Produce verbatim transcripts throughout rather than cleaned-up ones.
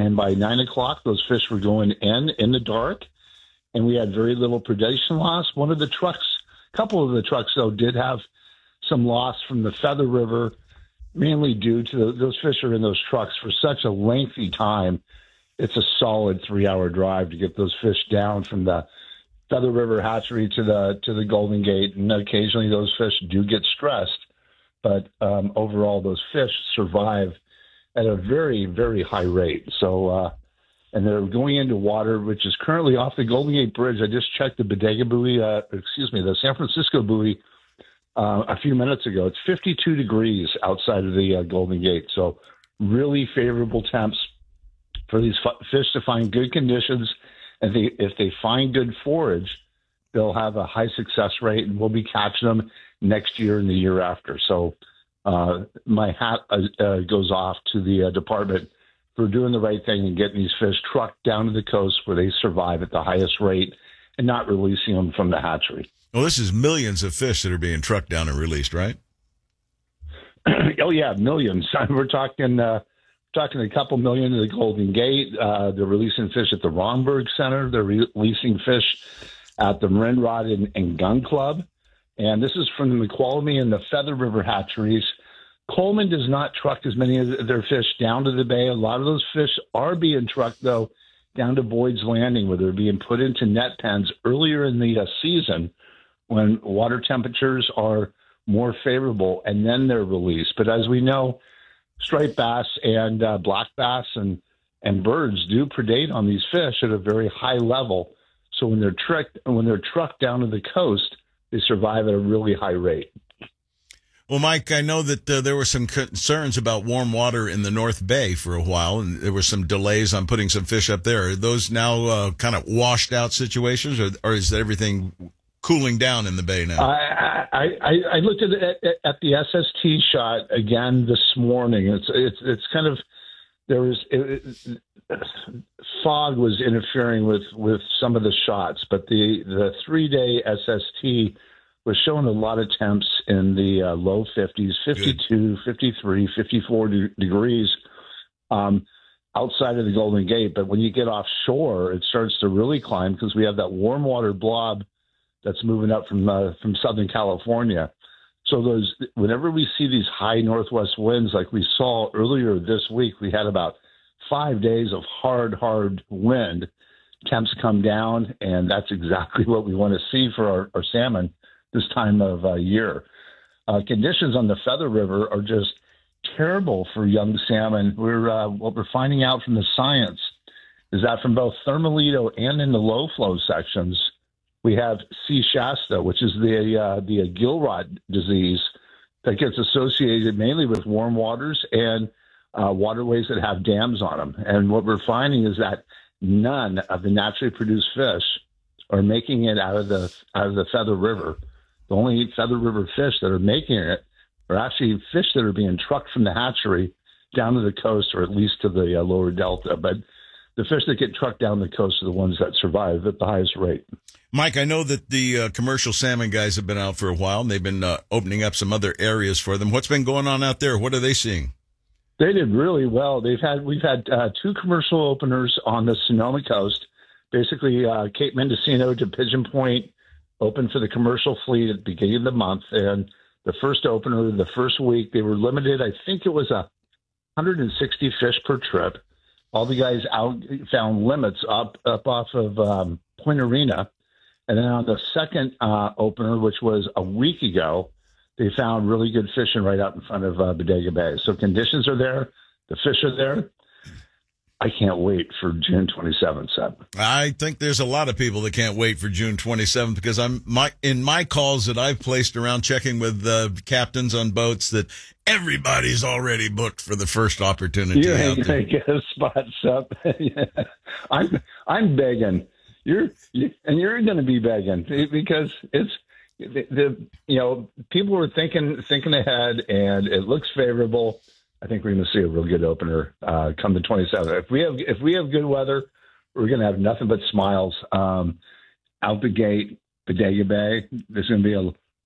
And by nine o'clock, those fish were going in in the dark, and we had very little predation loss. One of the trucks, a couple of the trucks, though, did have some loss from the Feather River, mainly due to the, those fish are in those trucks for such a lengthy time. It's a solid three-hour drive to get those fish down from the Feather River hatchery to the to the Golden Gate, and occasionally those fish do get stressed. But um, overall, those fish survive at a very, very high rate. So, uh, and they're going into water, which is currently off the Golden Gate Bridge. I just checked the Bodega buoy, uh, excuse me, the San Francisco buoy uh, a few minutes ago. It's fifty-two degrees outside of the uh, Golden Gate. So really favorable temps for these f- fish to find good conditions. And they, if they find good forage, they'll have a high success rate, and we'll be catching them next year and the year after. So uh, my hat uh, uh, goes off to the uh, department for doing the right thing and getting these fish trucked down to the coast where they survive at the highest rate and not releasing them from the hatchery. Well, this is millions of fish that are being trucked down and released, right? Oh, yeah, millions. We're talking uh, talking a couple million at the Golden Gate. Uh, they're releasing fish at the Romberg Center. They're re- releasing fish at the Marin Rod and, and Gun Club. And this is from the McQualmie and the Feather River hatcheries. Coleman does not truck as many of their fish down to the bay. A lot of those fish are being trucked, though, down to Boyd's Landing, where they're being put into net pens earlier in the uh, season when water temperatures are more favorable, and then they're released. But as we know, striped bass and uh, black bass and, and birds do predate on these fish at a very high level. So when they're tricked, when they're trucked down to the coast, they survive at a really high rate. Well, Mike, I know that uh, there were some concerns about warm water in the North Bay for a while, and there were some delays on putting some fish up there. Are those now uh, kind of washed out situations, or, or is everything cooling down in the bay now? I I, I, I looked at, at at the S S T shot again this morning. It's it's it's kind of there was it, it, fog was interfering with, with some of the shots, but the the three day S S T was showing a lot of temps in the uh, low fifties, fifty-two, Good. fifty-three, fifty-four de- degrees um, outside of the Golden Gate. But when you get offshore, it starts to really climb because we have that warm water blob that's moving up from uh, from Southern California. So those, whenever we see these high northwest winds, like we saw earlier this week, we had about five days of hard, hard wind. Temps come down, and that's exactly what we want to see for our, our salmon this time of uh, year. Uh, conditions on the Feather River are just terrible for young salmon. We're uh, what we're finding out from the science is that from both Thermalito and in the low flow sections, we have C. shasta, which is the uh, the uh, gill rot disease that gets associated mainly with warm waters and uh, waterways that have dams on them. And what we're finding is that none of the naturally produced fish are making it out of the out of the Feather River. The only Feather River fish that are making it are actually fish that are being trucked from the hatchery down to the coast, or at least to the uh, lower delta. But the fish that get trucked down the coast are the ones that survive at the highest rate. Mike, I know that the uh, commercial salmon guys have been out for a while, and they've been uh, opening up some other areas for them. What's been going on out there? What are they seeing? They did really well. They've had we've had uh, two commercial openers on the Sonoma coast. Basically, uh, Cape Mendocino to Pigeon Point opened for the commercial fleet at the beginning of the month. And the first opener, the first week, they were limited. I think it was a one hundred sixty fish per trip. All the guys out found limits up up off of um, Point Arena. And then on the second uh, opener, which was a week ago, they found really good fishing right out in front of uh, Bodega Bay. So conditions are there. The fish are there. I can't wait for June twenty-seventh, Seb. I think there's a lot of people that can't wait for June twenty-seventh because I'm my in my calls that I've placed around checking with uh, captains on boats that everybody's already booked for the first opportunity. You ain't gonna get a spot, Seb. Yeah. I'm I'm begging. You're you, and you're going to be begging because it's the, the you know people were thinking thinking ahead and it looks favorable. I think we're going to see a real good opener uh, come the twenty-seventh. If we have if we have good weather, we're going to have nothing but smiles um, out the gate. Bodega Bay. There's going to be a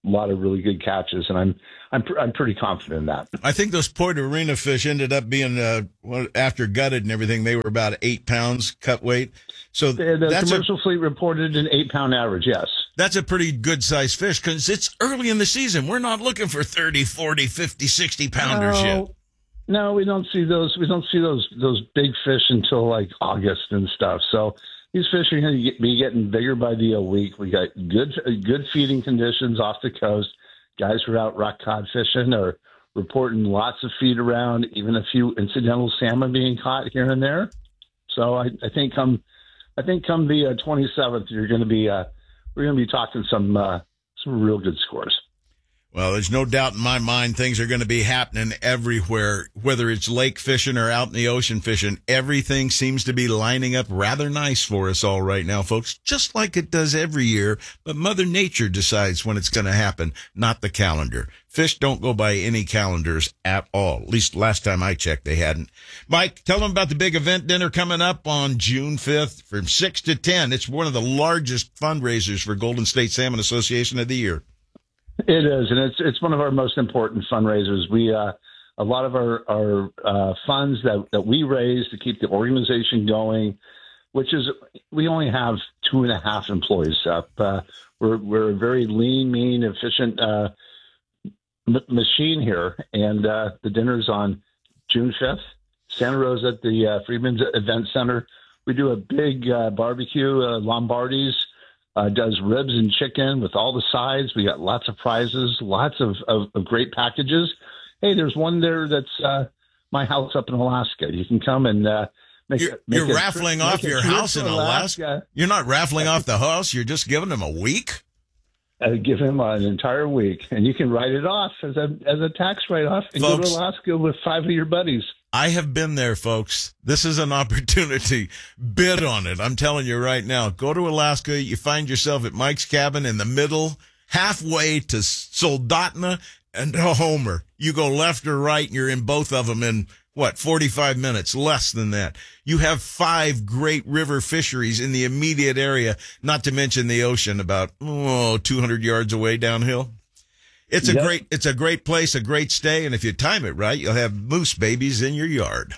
lot of really good catches, and I'm I'm pr- I'm pretty confident in that. I think those Point Arena fish ended up being uh, well, after gutted and everything, they were about eight pounds cut weight. So the, the that's commercial a, fleet reported an eight pound average. Yes, that's a pretty good sized fish because it's early in the season. We're not looking for thirty, forty, fifty, sixty pounders no, yet. No, we don't see those. We don't see those those big fish until like August and stuff. So these fish are going to be getting bigger by the week. We got good good feeding conditions off the coast. Guys who are out rock cod fishing are reporting lots of feed around, even a few incidental salmon being caught here and there. So I, I think come I think come the uh, twenty-seventh, you're going to be uh, we're going to be talking some uh, some real good scores. Well, there's no doubt in my mind things are going to be happening everywhere, whether it's lake fishing or out in the ocean fishing. Everything seems to be lining up rather nice for us all right now, folks, just like it does every year. But Mother Nature decides when it's going to happen, not the calendar. Fish don't go by any calendars at all. At least last time I checked, they hadn't. Mike, tell them about the big event dinner coming up on June fifth from six to ten. It's one of the largest fundraisers for Golden State Salmon Association of the year. It is, and it's it's one of our most important fundraisers. We uh, a lot of our our uh, funds that, that we raise to keep the organization going, which is we only have two and a half employees up. Uh, we're we're a very lean, mean, efficient uh, m- machine here, and uh, the dinner's on June fifth, Santa Rosa at the uh, Freedman's Event Center. We do a big uh, barbecue, uh, Lombardi's. Uh, does ribs and chicken with all the sides. We got lots of prizes, lots of, of, of great packages. Hey, there's one there that's uh, my house up in Alaska. You can come and uh, make You're, a, make you're a raffling trip, off your house in Alaska. Alaska. You're not raffling off the house. You're just giving them a week? Uh, give him an entire week, and you can write it off as a as a tax write-off and Folks, go to Alaska with five of your buddies. I have been there, folks. This is an opportunity. Bid on it. I'm telling you right now. Go to Alaska. You find yourself at Mike's cabin in the middle, halfway to Soldotna and Homer. You go left or right, and you're in both of them in, what, forty-five minutes, less than that. You have five great river fisheries in the immediate area, not to mention the ocean about, oh, two hundred yards away downhill. It's a yep. great, it's a great place, a great stay, and if you time it right, you'll have moose babies in your yard.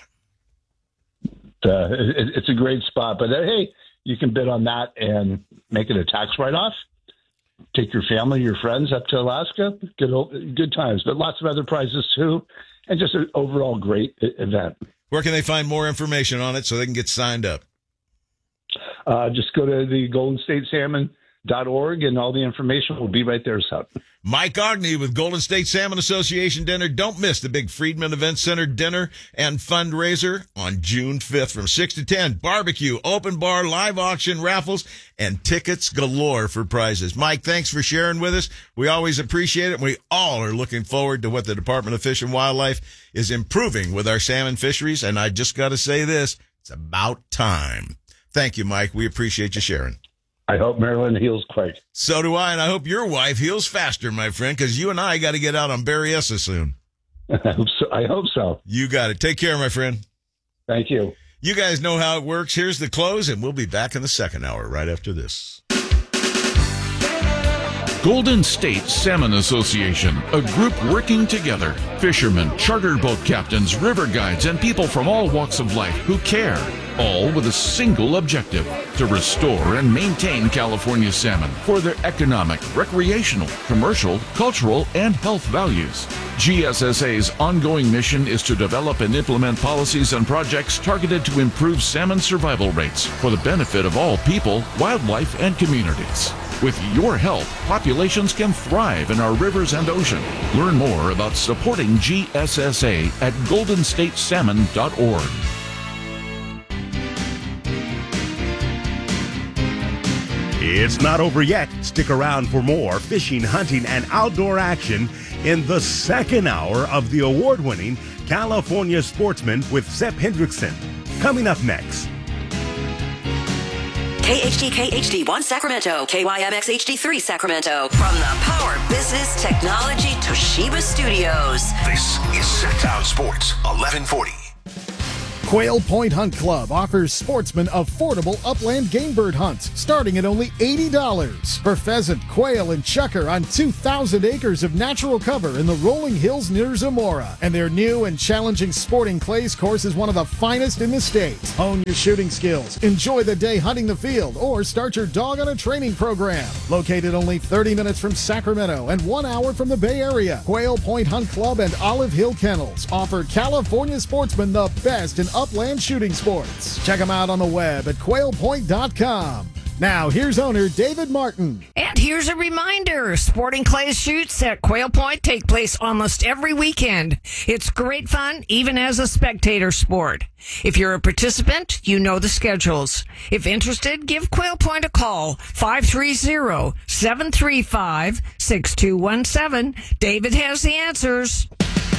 Uh, it, it's a great spot, but uh, hey, you can bid on that and make it a tax write-off. Take your family, your friends up to Alaska. Good, good times, but lots of other prizes too, and just an overall great event. Where can they find more information on it so they can get signed up? Uh, just go to the golden state salmon dot org, and all the information will be right there, son. Mike Ogney with Golden State Salmon Association Dinner. Don't miss the big Freedman Event Center dinner and fundraiser on June fifth from six to ten. Barbecue, open bar, live auction, raffles, and tickets galore for prizes. Mike, thanks for sharing with us. We always appreciate it. We all are looking forward to what the Department of Fish and Wildlife is improving with our salmon fisheries. And I just got to say this, it's about time. Thank you, Mike. We appreciate you sharing. I hope Maryland heals quick. So do I, and I hope your wife heals faster, my friend, because you and I got to get out on Berryessa soon. I hope so. I hope so. You got it. Take care, my friend. Thank you. You guys know how it works. Here's the close, and we'll be back in the second hour right after this. Golden State Salmon Association, a group working together. Fishermen, charter boat captains, river guides, and people from all walks of life who care. All with a single objective, to restore and maintain California salmon for their economic, recreational, commercial, cultural, and health values. G S S A's ongoing mission is to develop and implement policies and projects targeted to improve salmon survival rates for the benefit of all people, wildlife, and communities. With your help, populations can thrive in our rivers and ocean. Learn more about supporting G S S A at golden state salmon dot org. It's not over yet. Stick around for more fishing, hunting, and outdoor action in the second hour of the award-winning California Sportsman with Sepp Hendrickson. Coming up next. K H D K H D one Sacramento, K Y M X H D three Sacramento. From the Power Business Technology Toshiba Studios. This is Set Down Sports eleven forty. Quail Point Hunt Club offers sportsmen affordable upland game bird hunts starting at only eighty dollars for pheasant, quail, and chukar on two thousand acres of natural cover in the rolling hills near Zamora. And their new and challenging Sporting Clays course is one of the finest in the state. Hone your shooting skills, enjoy the day hunting the field, or start your dog on a training program. Located only thirty minutes from Sacramento and one hour from the Bay Area, Quail Point Hunt Club and Olive Hill Kennels offer California sportsmen the best in upland shooting sports. Check them out on the web at quail point dot com. Now, here's owner David Martin. And here's a reminder. Sporting Clays shoots at Quail Point take place almost every weekend. It's great fun, even as a spectator sport. If you're a participant, you know the schedules. If interested, give Quail Point a call, five three zero, seven three five, six two one seven. David has the answers.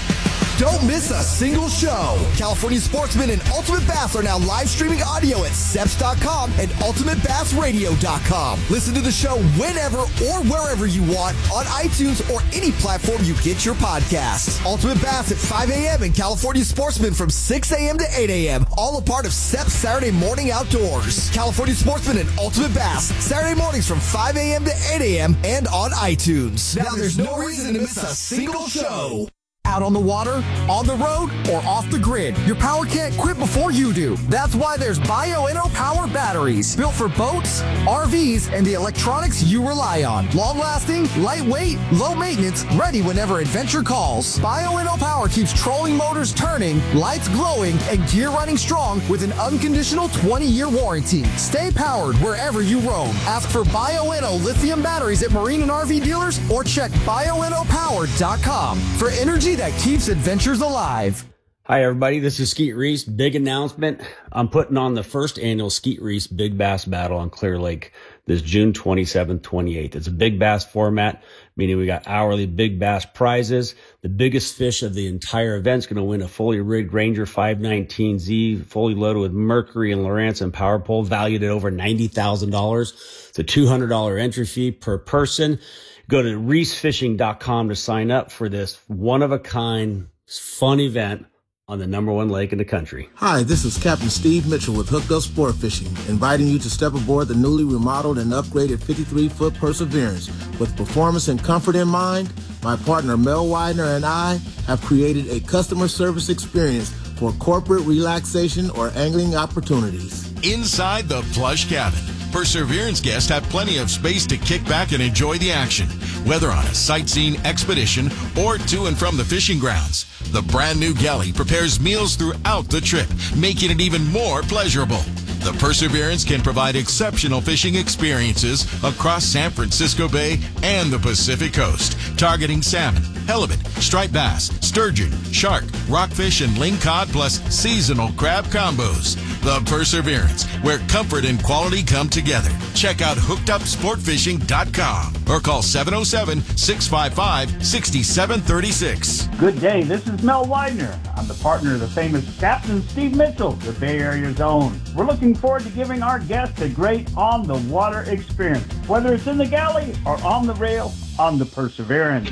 Don't miss a single show. California Sportsman and Ultimate Bass are now live streaming audio at seps dot com and ultimate bass radio dot com. Listen to the show whenever or wherever you want on iTunes or any platform you get your podcasts. Ultimate Bass at five a.m. and California Sportsman from six a.m. to eight a.m. All a part of Seps Saturday Morning Outdoors. California Sportsman and Ultimate Bass, Saturday mornings from five a.m. to eight a.m. and on iTunes. Now there's no reason to miss a single show. Out on the water, on the road, or off the grid, your power can't quit before you do. That's why there's Bioenno Power Batteries, built for boats, R Vs, and the electronics you rely on. Long-lasting, lightweight, low maintenance, ready whenever adventure calls. Bioenno Power keeps trolling motors turning, lights glowing, and gear running strong with an unconditional twenty-year warranty. Stay powered wherever you roam. Ask for Bioenno lithium batteries at marine and R V dealers or check bioenno power dot com for energy that keeps adventures alive. Hi, everybody. This is Skeet Reese. Big announcement. I'm putting on the first annual Skeet Reese Big Bass Battle on Clear Lake this June twenty-seventh, twenty-eighth. It's a big bass format, meaning we got hourly big bass prizes. The biggest fish of the entire event is going to win a fully rigged Ranger five nineteen Z, fully loaded with Mercury and Lowrance and power pole, valued at over ninety thousand dollars. It's a two hundred dollars entry fee per person. Go to reese fishing dot com to sign up for this one-of-a-kind fun event on the number one lake in the country. Hi, this is Captain Steve Mitchell with Hooked Up Sport Fishing, inviting you to step aboard the newly remodeled and upgraded fifty-three foot Perseverance. With performance and comfort in mind, my partner Mel Widener and I have created a customer service experience for corporate relaxation or angling opportunities. Inside the plush cabin, Perseverance guests have plenty of space to kick back and enjoy the action, whether on a sightseeing expedition or to and from the fishing grounds. The brand new galley prepares meals throughout the trip, making it even more pleasurable. The Perseverance can provide exceptional fishing experiences across San Francisco Bay and the Pacific Coast, targeting salmon, halibut, striped bass, sturgeon, shark, rockfish, and lingcod, plus seasonal crab combos. The Perseverance, where comfort and quality come together. Check out hooked up sport fishing dot com or call seven oh seven, six five five, six seven three six. Good day, this is Mel Widener. I'm the partner of the famous Captain Steve Mitchell, the Bay Area's own. We're looking forward to giving our guests a great on-the-water experience, whether it's in the galley or on the rail on the Perseverance.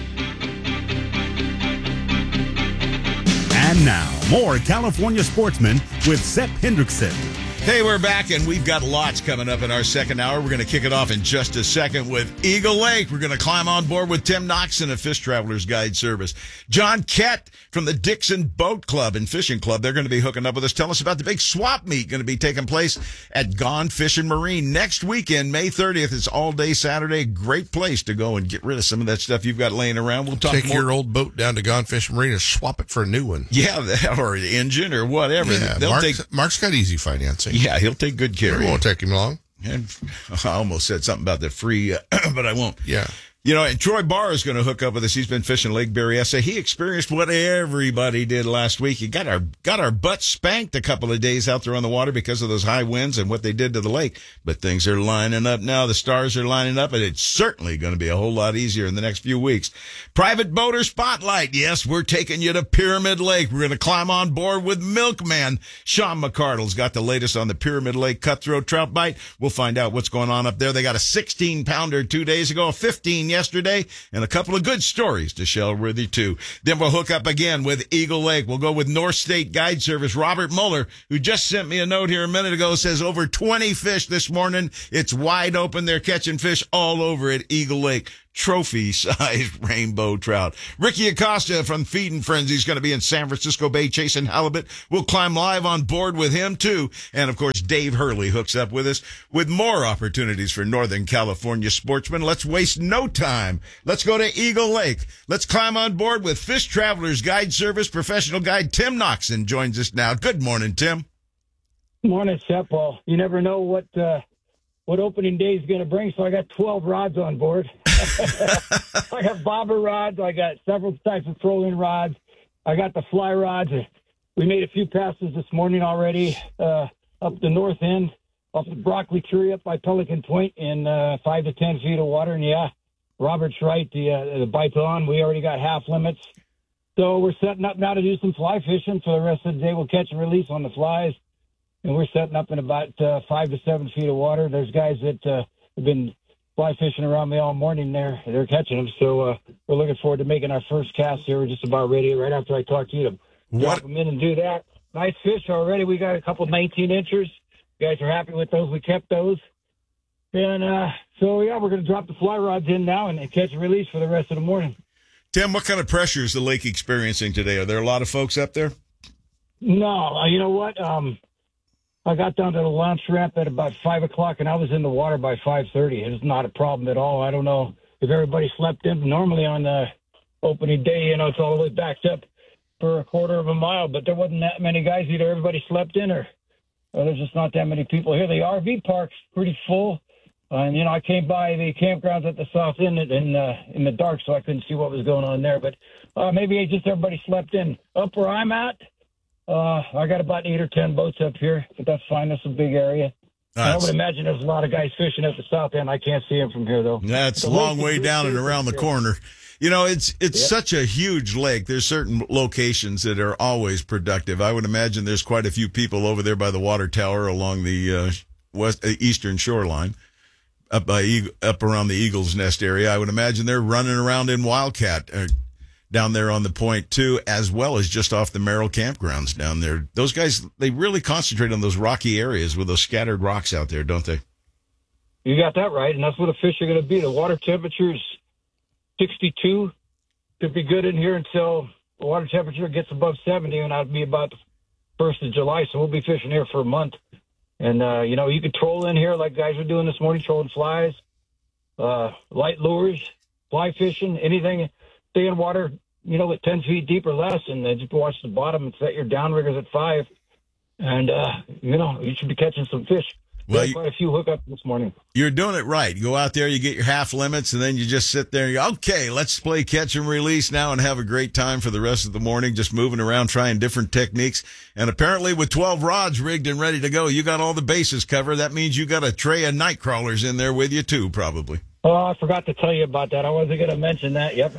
And now, more California Sportsmen with Sepp Hendrickson. Hey, we're back, and we've got lots coming up in our second hour. We're going to kick it off in just a second with Eagle Lake. We're going to climb on board with Tim Noxon of Fish Travelers Guide Service. John Kett from the Dixon Boat Club and Fishing Club. They're going to be hooking up with us. Tell us about the big swap meet going to be taking place at Gone Fishing Marine next weekend, May thirtieth. It's all day Saturday. Great place to go and get rid of some of that stuff you've got laying around. We'll talk Take more. your old boat down to Gone Fishing Marine and swap it for a new one. Yeah, or an engine or whatever. Yeah, They'll Mark's, take, Mark's got easy financing. Yeah, he'll take good care it of you. It won't take him long. And I almost said something about the free, uh, but I won't. Yeah. You know, and Troy Barr is going to hook up with us. He's been fishing Lake Berryessa. He experienced what everybody did last week. He got our got our butts spanked a couple of days out there on the water because of those high winds and what they did to the lake. But things are lining up now. The stars are lining up, and it's certainly going to be a whole lot easier in the next few weeks. Private Boater Spotlight. Yes, we're taking you to Pyramid Lake. We're going to climb on board with Milkman. Sean McCardle's got the latest on the Pyramid Lake cutthroat trout bite. We'll find out what's going on up there. They got a sixteen pounder two days ago, a fifteen yesterday, and a couple of good stories to share with you, too. Then we'll hook up again with Eagle Lake. We'll go with North State Guide Service. Robert Muller, who just sent me a note here a minute ago, says over twenty fish this morning. It's wide open. They're catching fish all over at Eagle Lake. Trophy-sized rainbow trout. Ricky Acosta from Feed and Frenzy is going to be in San Francisco Bay chasing halibut. We'll climb live on board with him, too. And, of course, Dave Hurley hooks up with us with more opportunities for Northern California sportsmen. Let's waste no time. Let's go to Eagle Lake. Let's climb on board with Fish Travelers Guide Service professional guide Tim Noxon joins us now. Good morning, Tim. Morning, Sep. Well, you never know what uh, what opening day is going to bring, so I got twelve rods on board. I got bobber rods. I got several types of trolling rods. I got the fly rods. We made a few passes this morning already uh, up the north end off the broccoli tree up by Pelican Point in uh, five to ten feet of water. And, yeah, Robert's right. The, uh, the bite's on. We already got half limits. So we're setting up now to do some fly fishing for the rest of the day. We'll catch and release on the flies. And we're setting up in about uh, five to seven feet of water. There's guys that uh, have been fly fishing around me all morning there. They're catching them. So uh, we're looking forward to making our first cast here. We're just about ready right after I talk to you to drop them in and do that. Nice fish already. We got a couple nineteen inchers. You guys are happy with those. We kept those. And uh, so, yeah, we're going to drop the fly rods in now and catch and release for the rest of the morning. Tim, what kind of pressure is the lake experiencing today? Are there a lot of folks up there? No. Uh, you know what? Um, I got down to the launch ramp at about five o'clock, and I was in the water by five thirty. It's not a problem at all. I don't know if everybody slept in. Normally on the opening day, you know, it's all the way backed up for a quarter of a mile, but there wasn't that many guys. Either everybody slept in or, or there's just not that many people here. The R V park's pretty full. Uh, and, you know, I came by the campgrounds at the south end in, uh, in the dark, so I couldn't see what was going on there. But uh, maybe just everybody slept in. Up where I'm at, Uh, I got about eight or ten boats up here, but that's fine. That's a big area. That's, I would imagine there's a lot of guys fishing at the south end. I can't see them from here, though. That's a long way down and around the corner. You know, it's it's yep. such a huge lake. There's certain locations that are always productive. I would imagine there's quite a few people over there by the water tower along the uh, west uh, eastern shoreline, up by up around the Eagle's Nest area. I would imagine they're running around in Wildcat. Uh, down there on the point, too, as well as just off the Merrill campgrounds down there. Those guys, they really concentrate on those rocky areas with those scattered rocks out there, don't they? You got that right, and that's where the fish are going to be. The water temperature's sixty-two. Could be good in here until the water temperature gets above seventy, and that'll be about the first of July, so we'll be fishing here for a month. And, uh, you know, you can troll in here like guys are doing this morning, trolling flies, uh, light lures, fly fishing, anything. Stay in water, you know, at ten feet deep or less, and then just watch the bottom and set your downriggers at five. And, uh, you know, you should be catching some fish. Well, you, quite a few hookups this morning. You're doing it right. You go out there, you get your half limits, and then you just sit there and you go, okay, let's play catch and release now and have a great time for the rest of the morning, just moving around, trying different techniques. And apparently with twelve rods rigged and ready to go, you got all the bases covered. That means you got a tray of night crawlers in there with you, too, probably. Oh, I forgot to tell you about that. I wasn't going to mention that. Yep.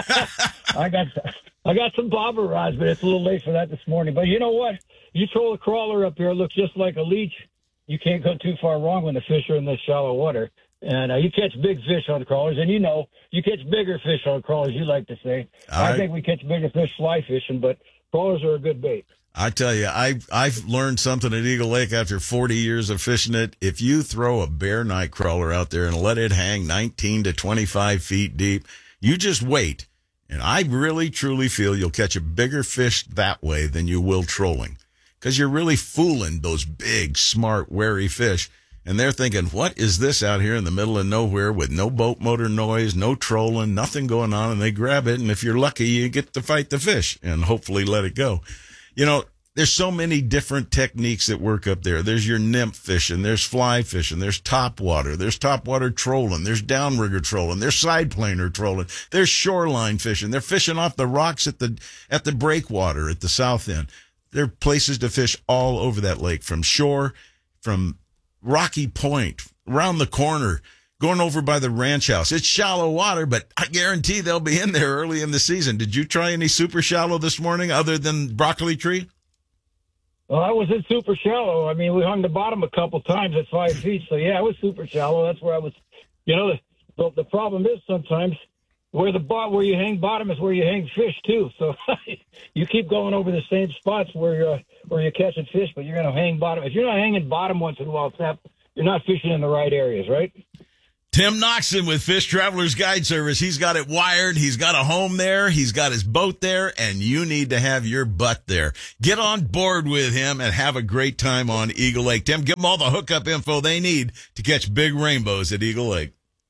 I got I got some bobber rods, but it's a little late for that this morning. But you know what? You throw a crawler up here, it looks just like a leech. You can't go too far wrong when the fish are in this shallow water. And uh, you catch big fish on crawlers, and you know, you catch bigger fish on crawlers, you like to say. All I right. think we catch bigger fish fly fishing, but crawlers are a good bait. I tell you, I've, I've learned something at Eagle Lake after forty years of fishing it. If you throw a bare night crawler out there and let it hang nineteen to twenty-five feet deep, you just wait. And I really, truly feel you'll catch a bigger fish that way than you will trolling. Because you're really fooling those big, smart, wary fish. And they're thinking, what is this out here in the middle of nowhere with no boat motor noise, no trolling, nothing going on? And they grab it, and if you're lucky, you get to fight the fish and hopefully let it go. You know, there's so many different techniques that work up there. There's your nymph fishing, there's fly fishing, there's topwater, there's topwater trolling, there's downrigger trolling, there's side planer trolling, there's shoreline fishing. They're fishing off the rocks at the at the breakwater at the south end. There are places to fish all over that lake, from shore, from Rocky Point, around the corner, going over by the ranch house. It's shallow water, but I guarantee they'll be in there early in the season. Did you try any super shallow this morning other than Broccoli Tree? Well, I was in super shallow. I mean, we hung the bottom a couple times at five feet. So, yeah, I was super shallow. That's where I was, you know, So the problem is sometimes where the bot where you hang bottom is where you hang fish too. So you keep going over the same spots where uh, where you're catching fish, but you're going to hang bottom. If you're not hanging bottom once in a while, Sep, you're not fishing in the right areas, right? Tim Noxon with Fish Travelers Guide Service. He's got it wired. He's got a home there. He's got his boat there, and you need to have your butt there. Get on board with him and have a great time on Eagle Lake. Tim, give them all the hookup info they need to catch big rainbows at Eagle Lake.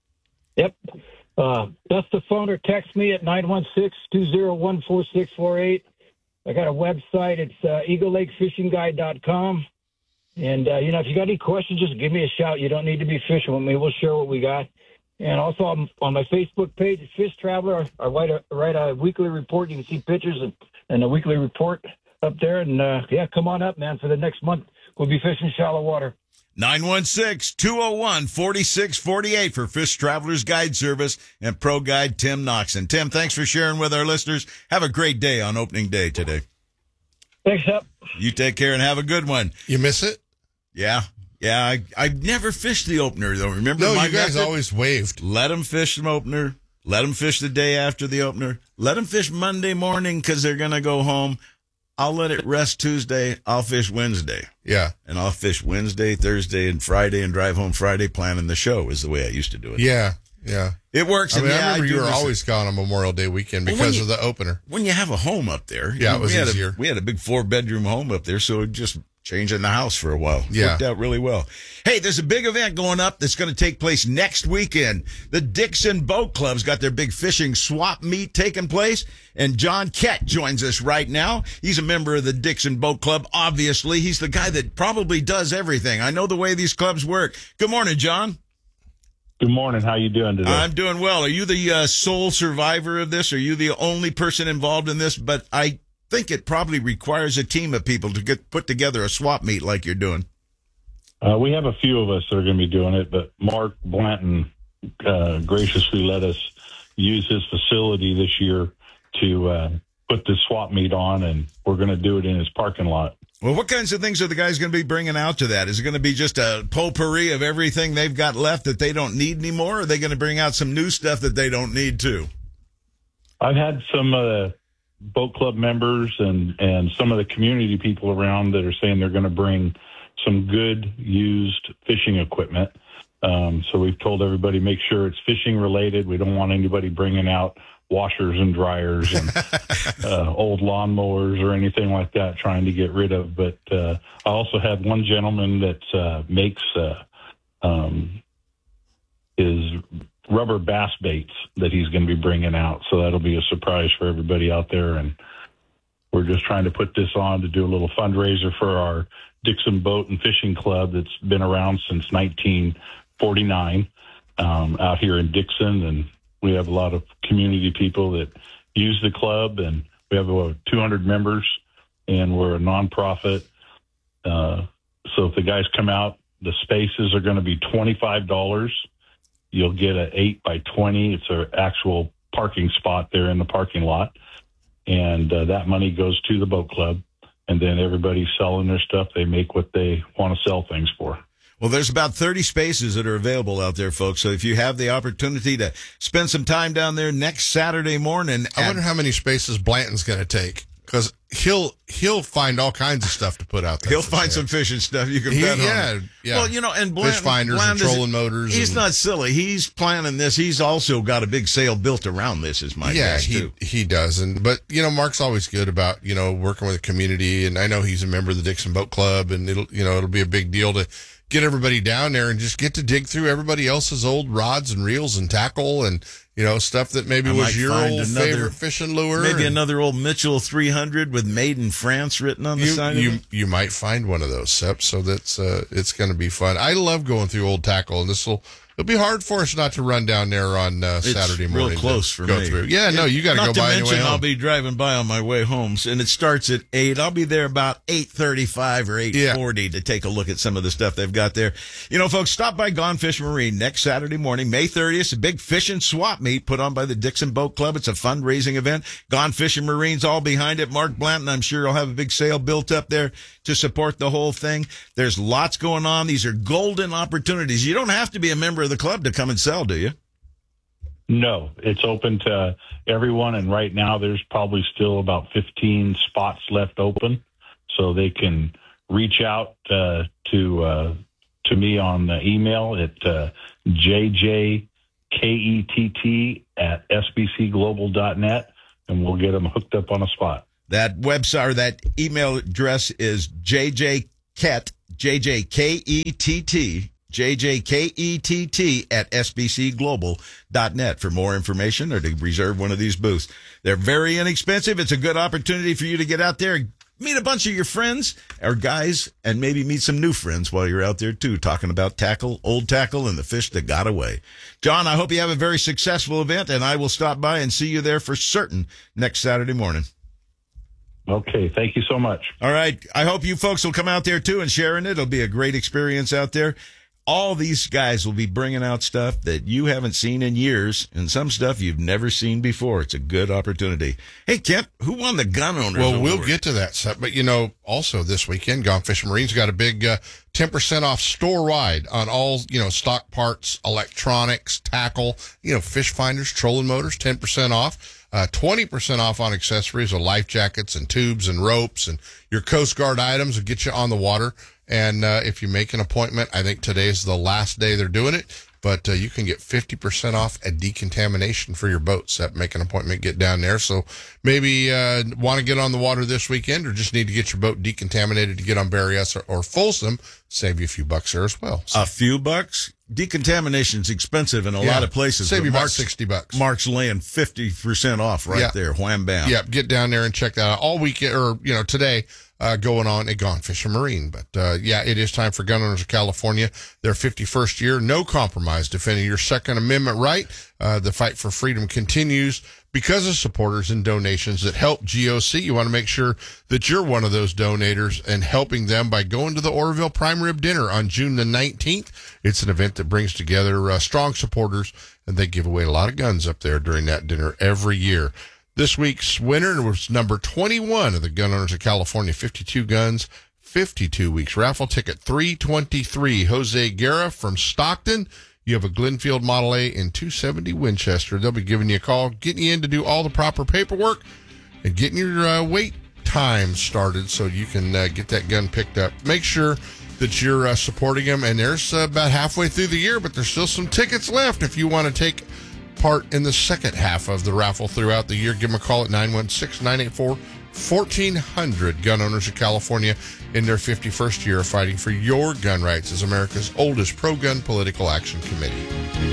Yep. Uh, that's the phone or text me at nine one six, two zero one, four six four eight. I got a website. It's uh, eagle lake fishing guide dot com. And, uh, you know, if you got any questions, just give me a shout. You don't need to be fishing with me. We'll share what we got. And also on, on my Facebook page, Fish Traveler, I write a, write a weekly report. You can see pictures and, and a weekly report up there. And, uh, yeah, come on up, man. For the next month, we'll be fishing shallow water. nine one six, two oh one, four six four eight for Fish Travelers Guide Service and Pro Guide Tim Noxon. Tim, thanks for sharing with our listeners. Have a great day on opening day today. Thanks, Hup. You take care and have a good one. You miss it? Yeah. Yeah, I, I've never fished the opener, though. Remember No, my you guys method? always waved. Let them fish the opener. Let them fish the day after the opener. Let them fish Monday morning because they're going to go home. I'll let it rest Tuesday. I'll fish Wednesday. Yeah. And I'll fish Wednesday, Thursday, and Friday and drive home Friday planning the show is the way I used to do it. Yeah, yeah. It works. I mean, and I yeah, remember I you do were miss always it. gone on Memorial Day weekend Well, because when of you- the opener. When you have a home up there. you Yeah, know, it was we had easier. A, we had a big four-bedroom home up there, so it just changing the house for a while. Yeah. Worked out really well. Hey, there's a big event going up that's going to take place next weekend. The Dixon Boat Club's got their big fishing swap meet taking place, and John Kett joins us right now. He's a member of the Dixon Boat Club, obviously. He's the guy that probably does everything. I know the way these clubs work. Good morning, John. Good morning. How you doing today? I'm doing well. Are you the uh, sole survivor of this? Are you the only person involved in this? But I think it probably requires a team of people to get put together a swap meet like you're doing. Uh, we have a few of us that are going to be doing it, but Mark Blanton uh, graciously let us use his facility this year to uh, put this swap meet on, and we're going to do it in his parking lot. Well, what kinds of things are the guys going to be bringing out to that? Is it going to be just a potpourri of everything they've got left that they don't need anymore? Or are they going to bring out some new stuff that they don't need too? I've had some uh, boat club members and, and some of the community people around that are saying they're going to bring some good used fishing equipment. Um, so we've told everybody, make sure it's fishing related. We don't want anybody bringing out washers and dryers and uh, old lawnmowers or anything like that trying to get rid of. But uh, I also have one gentleman that uh, makes uh, um, his rubber bass baits that he's going to be bringing out. So that'll be a surprise for everybody out there. And we're just trying to put this on to do a little fundraiser for our Dixon Boat and Fishing Club that's been around since nineteen forty-nine um, out here in Dixon. And we have a lot of community people that use the club, and we have about two hundred members, and we're a nonprofit. Uh, so if the guys come out, the spaces are going to be twenty-five dollars. You'll get an eight by twenty. It's an actual parking spot there in the parking lot. And uh, that money goes to the boat club. And then everybody's selling their stuff. They make what they want to sell things for. Well, there's about thirty spaces that are available out there, folks. So if you have the opportunity to spend some time down there next Saturday morning. I wonder how many spaces Blanton's going to take, because he'll he'll find all kinds of stuff to put out there. He'll find some fishing stuff you can He- bet yeah, on. yeah. Well, you know, and Fish Bland, finders Bland and is- trolling motors He's and- not silly. He's planning this. He's also got a big sail built around this, is my yeah, guess, he too. he does, and but you know, Mark's always good about you know working with the community, and I know he's a member of the Dixon Boat Club, and it'll you know it'll be a big deal to get everybody down there and just get to dig through everybody else's old rods and reels and tackle and you know stuff that maybe I was might your find old another- favorite fishing lure. Maybe and another old Mitchell three hundred with Made in France written on the you side you of it. you might find one of those, Sep. So that's uh, it's going to be fun. I love going through old tackle, and this will. It'll be hard for us not to run down there on uh, It's Saturday real morning. close to for go me. through. Yeah, no, you got to go Not to by on your way mention, I'll home. be driving by on my way home, and it starts at eight. I'll be there about eight thirty-five or eight forty to take a look at some of the stuff they've got there. You know, folks, stop by Gone Fish Marine next Saturday morning, May thirtieth. A big fishing swap meet put on by the Dixon Boat Club. It's a fundraising event. Gone Fishing Marine's all behind it. Mark Blanton, I'm sure, will have a big sale built up there to support the whole thing. There's lots going on. These are golden opportunities. You don't have to be a member of the club to come and sell, do you? No, it's open to everyone, and right now there's probably still about fifteen spots left open, so they can reach out uh, to uh, to me on the email at uh, j j kett at s b c global dot net, and we'll get them hooked up on a spot. That website or that email address is jjkett, J J K E T T, J J K E T T at s b c global dot net for more information or to reserve one of these booths. They're very inexpensive. It's a good opportunity for you to get out there, meet a bunch of your friends or guys, and maybe meet some new friends while you're out there too, talking about tackle, old tackle, and the fish that got away. John, I hope you have a very successful event, and I will stop by and see you there for certain next Saturday morning. Okay, thank you so much. All right. I hope you folks will come out there too and share in it. It'll be a great experience out there. All these guys will be bringing out stuff that you haven't seen in years and some stuff you've never seen before. It's a good opportunity. Hey, Kent, who won the gun owners? Well, we'll award? get to that stuff. But, you know, also this weekend, Gone Fishing Marine's got a big uh, ten percent off store-wide on all, you know, stock parts, electronics, tackle, you know, fish finders, trolling motors, ten percent off. Uh, twenty percent off on accessories, of life jackets and tubes and ropes, and your Coast Guard items will get you on the water. And uh, if you make an appointment, I think today's the last day they're doing it, but uh, you can get fifty percent off at decontamination for your boats. That make an appointment, get down there. So maybe uh, want to get on the water this weekend or just need to get your boat decontaminated to get on Berryessa or, or Folsom, save you a few bucks there as well. So. A few bucks? Decontamination's expensive in a yeah, lot of places. Save you about Mark's, sixty bucks. Mark's laying fifty percent off right yeah. there. Wham, bam. Yep, get down there and check that out. All weekend, or, you know, today, uh, going on at Gone Fishing Marine. But, uh, yeah, it is time for Gun Owners of California. Their fifty-first year, no compromise, defending your Second Amendment right. Uh, the fight for freedom continues because of supporters and donations that help G O C. You want to make sure that you're one of those donators and helping them by going to the Oroville Prime Rib Dinner on June the nineteenth. It's an event that brings together uh, strong supporters, and they give away a lot of guns up there during that dinner every year. This week's winner was number twenty-one of the Gun Owners of California, fifty-two guns, fifty-two weeks. Raffle ticket three twenty-three, Jose Guerra from Stockton. You have a Glenfield Model A in two seventy Winchester. They'll be giving you a call, getting you in to do all the proper paperwork and getting your uh, wait time started so you can uh, get that gun picked up. Make sure that you're uh, supporting them. And there's uh, about halfway through the year, but there's still some tickets left if you want to take part in the second half of the raffle throughout the year. Give them a call at nine one six, nine eight four, one four zero zero. Gun Owners of California in their fifty-first year of fighting for your gun rights as America's oldest pro-gun political action committee.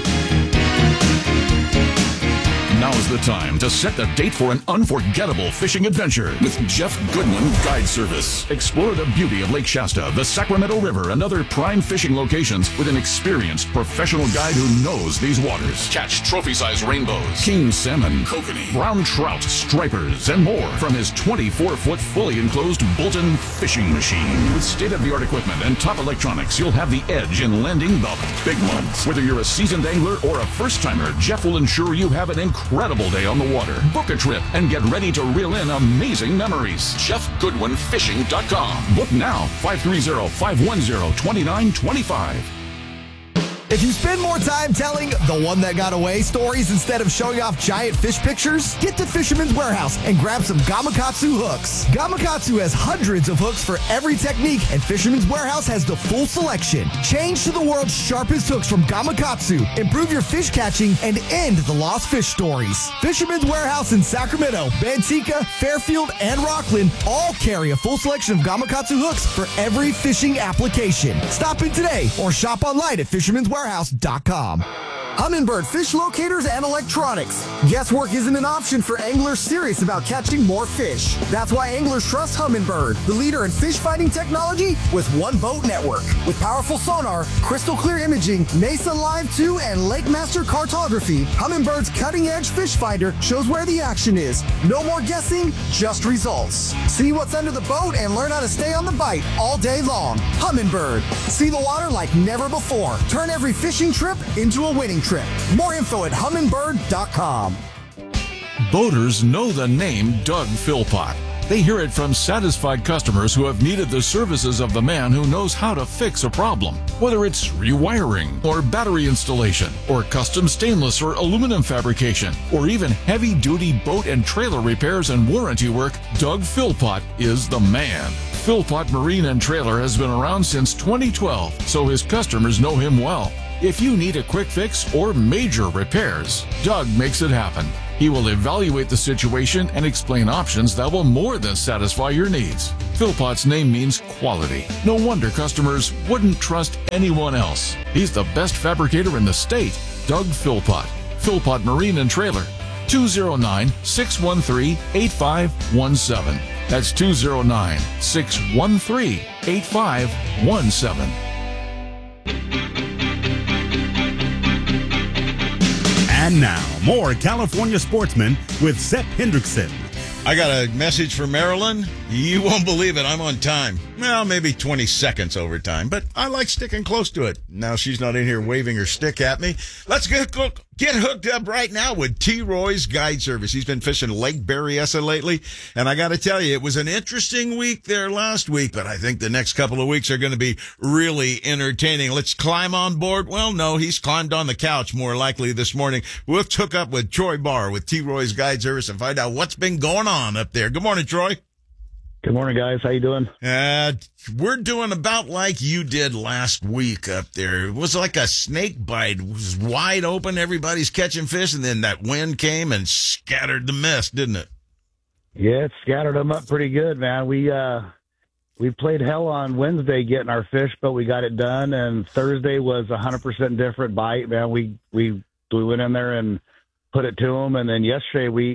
Now is the time to set the date for an unforgettable fishing adventure with Jeff Goodwin Guide Service. Explore the beauty of Lake Shasta, the Sacramento River, and other prime fishing locations with an experienced professional guide who knows these waters. Catch trophy-sized rainbows, king salmon, kokanee, brown trout, stripers, and more from his twenty-four foot fully enclosed Bolton fishing machine. With state-of-the-art equipment and top electronics, you'll have the edge in landing the big ones. Whether you're a seasoned angler or a first-timer, Jeff will ensure you have an incredible Incredible day on the water. Book a trip and get ready to reel in amazing memories. Jeff Goodwin Fishing dot com. Book now, five three zero, five one zero, two nine two five. If you spend more time telling the one that got away stories instead of showing off giant fish pictures, get to Fisherman's Warehouse and grab some Gamakatsu hooks. Gamakatsu has hundreds of hooks for every technique, and Fisherman's Warehouse has the full selection. Change to the world's sharpest hooks from Gamakatsu. Improve your fish catching and end the lost fish stories. Fisherman's Warehouse in Sacramento, Manteca, Fairfield, and Rockland all carry a full selection of Gamakatsu hooks for every fishing application. Stop in today or shop online at Fisherman's Warehouse dot com. Humminbird fish locators and electronics. Guesswork isn't an option for anglers serious about catching more fish. That's why anglers trust Humminbird, the leader in fish finding technology with one boat network. With powerful sonar, crystal clear imaging, Mesa Live two, and LakeMaster cartography, Humminbird's cutting-edge fish finder shows where the action is. No more guessing, just results. See what's under the boat and learn how to stay on the bite all day long. Humminbird. See the water like never before. Turn every fishing trip into a winning trip. More info at humminbird dot com. Boaters know the name Doug Philpott. They hear it from satisfied customers who have needed the services of the man who knows how to fix a problem. Whether it's rewiring, or battery installation, or custom stainless or aluminum fabrication, or even heavy-duty boat and trailer repairs and warranty work, Doug Philpott is the man. Philpott Marine and Trailer has been around since twenty twelve, so his customers know him well. If you need a quick fix or major repairs, Doug makes it happen. He will evaluate the situation and explain options that will more than satisfy your needs. Philpott's name means quality. No wonder customers wouldn't trust anyone else. He's the best fabricator in the state. Doug Philpott. Philpott Marine and Trailer. two oh nine, six one three, eight five one seven. That's two oh nine, six one three, eight five one seven. And now, more California Sportsmen with Sepp Hendrickson. I got a message from Marilyn. You won't believe it. I'm on time. Well, maybe twenty seconds over time, but I like sticking close to it. Now she's not in here waving her stick at me. Let's get, get hooked up right now with T. Roy's Guide Service. He's been fishing Lake Berryessa lately, and I got to tell you, it was an interesting week there last week, but I think the next couple of weeks are going to be really entertaining. Let's climb on board. Well, no, he's climbed on the couch more likely this morning. We'll hook up with Troy Barr with T. Roy's Guide Service and find out what's been going on up there. Good morning, Troy. Good morning, guys. How you doing? Uh, we're doing about like you did last week up there. It was like a snake bite. It was wide open. Everybody's catching fish, and then that wind came and scattered the mist, didn't it? Yeah, it scattered them up pretty good, man. We uh, we played hell on Wednesday getting our fish, but we got it done. And Thursday was a hundred percent different bite, man. We we we went in there and put it to them, and then yesterday we.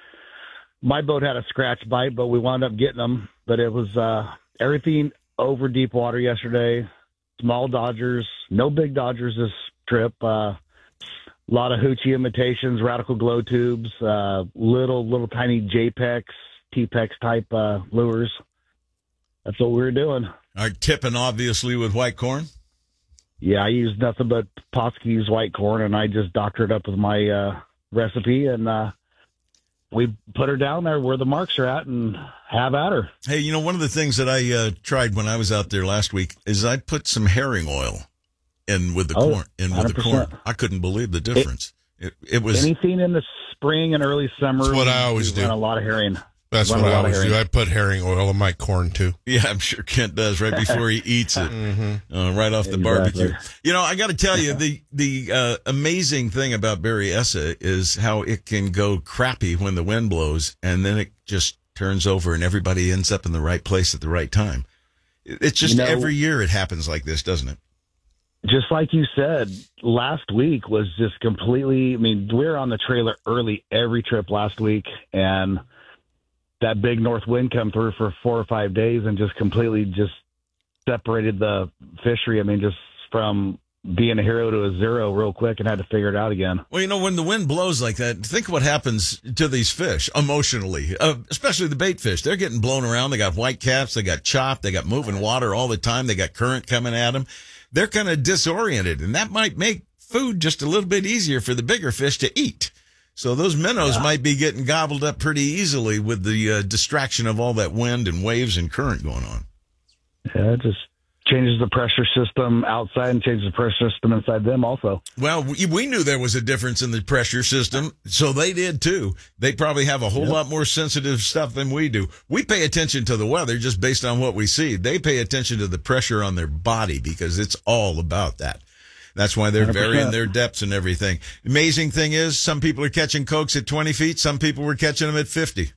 My boat had a scratch bite, but we wound up getting them. But it was uh, everything over deep water yesterday. Small dodgers, no big dodgers this trip. Uh, a lot of hoochie imitations, radical glow tubes, uh, little little tiny J-Pex, T-Pex type uh, lures. That's what we were doing. Are tipping obviously with white corn? Yeah, I used nothing but Potskey's white corn, and I just doctored up with my uh, recipe and. Uh, We put her down there where the marks are at and have at her. Hey, you know, one of the things that I uh, tried when I was out there last week is I put some herring oil in with the oh, corn. In with the corn, I couldn't believe the difference. It, it, it was anything in the spring and early summer. That's what I always do. Run a lot of herring. That's what I always do. I put herring oil in my corn too. Yeah, I'm sure Kent does right before he eats it, mm-hmm. uh, right off the exactly. barbecue. You know, I got to tell you, the the uh, amazing thing about Berryessa is how it can go crappy when the wind blows, and then it just turns over, and everybody ends up in the right place at the right time. It's just you know, every year it happens like this, doesn't it? Just like you said, last week was just completely. I mean, we were on the trailer early every trip last week, and. That big north wind come through for four or five days and just completely just separated the fishery. I mean, just from being a hero to a zero real quick and had to figure it out again. Well, you know, when the wind blows like that, think what happens to these fish emotionally, uh, especially the bait fish. They're getting blown around. They got white caps. They got chopped. They got moving water all the time. They got current coming at them. They're kind of disoriented, and that might make food just a little bit easier for the bigger fish to eat. So those minnows yeah. might be getting gobbled up pretty easily with the uh, distraction of all that wind and waves and current going on. Yeah, it just changes the pressure system outside and changes the pressure system inside them also. Well, we, we knew there was a difference in the pressure system, so they did too. They probably have a whole yep. lot more sensitive stuff than we do. We pay attention to the weather just based on what we see. They pay attention to the pressure on their body because it's all about that. That's why they're one hundred percent varying their depths and everything. Amazing thing is, some people are catching Cokes at twenty feet. Some people were catching them at fifty.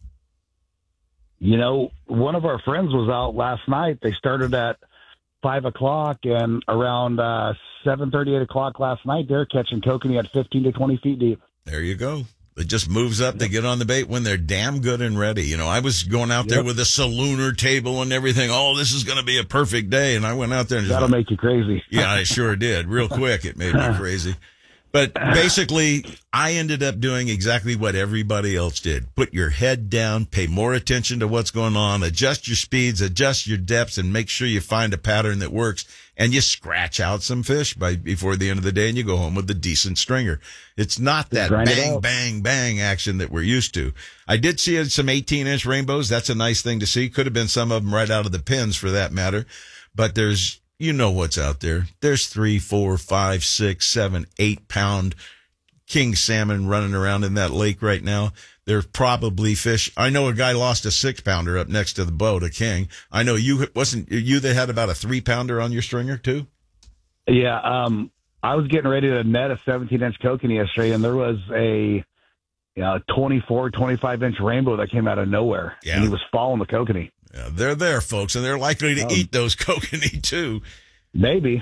You know, one of our friends was out last night. They started at five o'clock, and around uh, seven thirty, eight o'clock last night, they're catching kokanee at fifteen to twenty feet deep. There you go. It just moves up. Yep. They get on the bait when they're damn good and ready. You know, I was going out yep. there with a salooner table and everything. Oh, this is going to be a perfect day. And I went out there and just that'll make you crazy. Yeah, I sure did. Real quick, it made me crazy. But basically, I ended up doing exactly what everybody else did. Put your head down, pay more attention to what's going on, adjust your speeds, adjust your depths, and make sure you find a pattern that works. And you scratch out some fish by before the end of the day, and you go home with a decent stringer. It's not that bang, bang, bang action that we're used to. I did see some eighteen-inch rainbows. That's a nice thing to see. Could have been some of them right out of the pens for that matter. But there's... You know what's out there. There's three, four, five, six, seven, eight pound king salmon running around in that lake right now. There's probably fish. I know a guy lost a six pounder up next to the boat, a king. I know you wasn't you that had about a three pounder on your stringer too? Yeah. Um, I was getting ready to net a seventeen inch kokanee yesterday, and there was a, you know, twenty-four, twenty-five inch rainbow that came out of nowhere. Yeah. And he was following the kokanee. Yeah, they're there, folks, and they're likely to um, eat those kokanee, too. Maybe.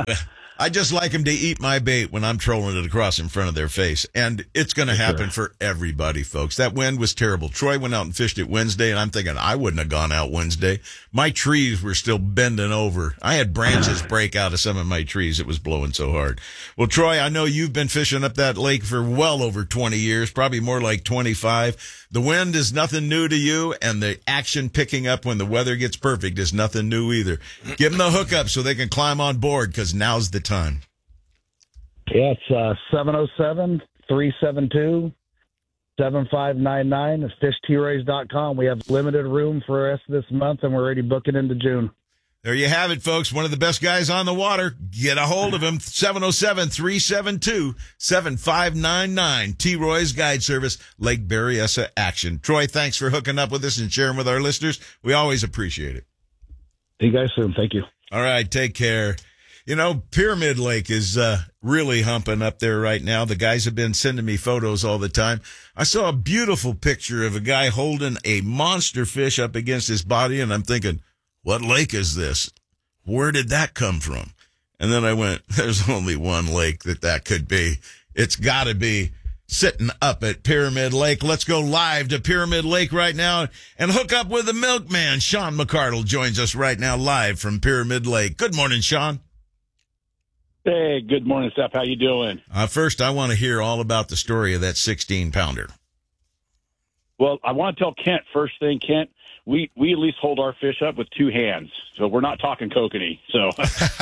I just like them to eat my bait when I'm trolling it across in front of their face. And it's going to happen sure. for everybody, folks. That wind was terrible. Troy went out and fished it Wednesday, and I'm thinking I wouldn't have gone out Wednesday. My trees were still bending over. I had branches break out of some of my trees. It was blowing so hard. Well, Troy, I know you've been fishing up that lake for well over twenty years, probably more like twenty-five. The wind is nothing new to you, and the action picking up when the weather gets perfect is nothing new either. Give them the hookup so they can climb on board, because now's the time. Yeah, it's uh, seven oh seven, three seven two, seven five nine nine. It's fish t rays dot com. We have limited room for the rest of this month, and we're already booking into June. There you have it, folks. One of the best guys on the water. Get a hold of him. seven oh seven, three seven two, seven five nine nine. T-Roy's Guide Service, Lake Berryessa Action. Troy, thanks for hooking up with us and sharing with our listeners. We always appreciate it. See you guys soon. Thank you. All right. Take care. You know, Pyramid Lake is uh, really humping up there right now. The guys have been sending me photos all the time. I saw a beautiful picture of a guy holding a monster fish up against his body, and I'm thinking, what lake is this? Where did that come from? And then I went, there's only one lake that that could be. It's got to be sitting up at Pyramid Lake. Let's go live to Pyramid Lake right now and hook up with the milkman. Sean McCardle joins us right now live from Pyramid Lake. Good morning, Sean. Hey, good morning, Seth. How you doing? Uh, first, I want to hear all about the story of that sixteen pounder. Well, I want to tell Kent first thing, Kent. We we at least hold our fish up with two hands, so we're not talking kokanee. So,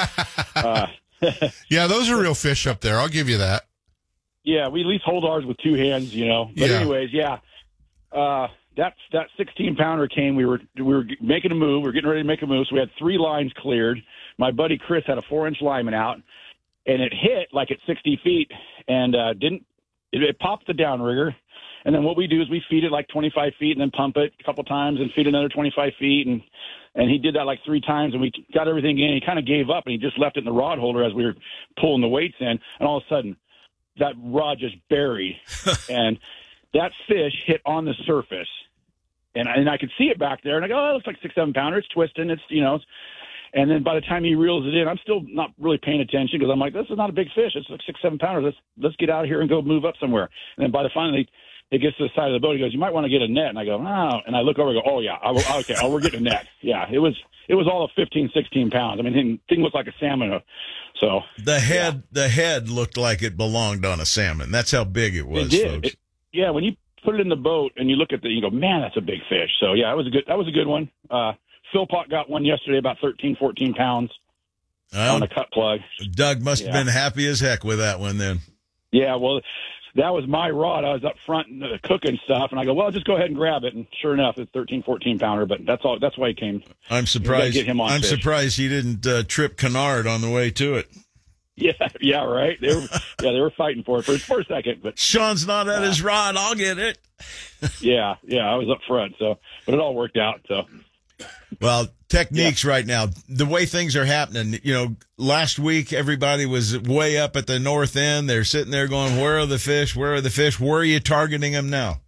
uh, yeah, those are real fish up there. I'll give you that. Yeah, we at least hold ours with two hands, you know. But yeah. anyways, yeah, uh, that that sixteen pounder came. We were we were making a move. We were getting ready to make a move. So we had three lines cleared. My buddy Chris had a four inch lineman out, and it hit like at sixty feet, and uh, didn't it, it popped the downrigger. And then what we do is we feed it like twenty-five feet and then pump it a couple times and feed another twenty-five feet. And, and he did that like three times, and we got everything in. He kind of gave up, and he just left it in the rod holder as we were pulling the weights in. And all of a sudden, that rod just buried. And that fish hit on the surface. And, and I could see it back there. And I go, oh, it looks like six, seven pounder. It's twisting. It's, you know. And then by the time he reels it in, I'm still not really paying attention because I'm like, this is not a big fish. It's like six, seven pounders. Let's, let's get out of here and go move up somewhere. And then by the finally, it gets to the side of the boat. He goes, you might want to get a net. And I go, oh. And I look over and go, oh, yeah. I, okay, oh, we're getting a net. Yeah, it was it was all of fifteen, sixteen pounds. I mean, the thing looked like a salmon. So The head yeah. the head looked like it belonged on a salmon. That's how big it was, it did. folks. It, yeah, when you put it in the boat and you look at the, you go, man, that's a big fish. So, yeah, it was a good, that was a good one. Uh, Philpott got one yesterday, about thirteen, fourteen pounds well, on a cut plug. Doug must yeah. have been happy as heck with that one then. Yeah, well, that was my rod. I was up front uh, cooking stuff, and I go, well, just go ahead and grab it. And sure enough, it's thirteen, fourteen pounder, but that's all. That's why he came. I'm surprised. Get him on I'm fish. surprised he didn't uh, trip Kennard on the way to it. Yeah, yeah, right. They were, yeah, they were fighting for it for, for a second, but Sean's not at uh, his rod. I'll get it. yeah, yeah, I was up front, so but it all worked out. So. Well, techniques yeah. right now, the way things are happening, you know, last week everybody was way up at the north end. They're sitting there going, where are the fish? Where are the fish? Where are you targeting them now?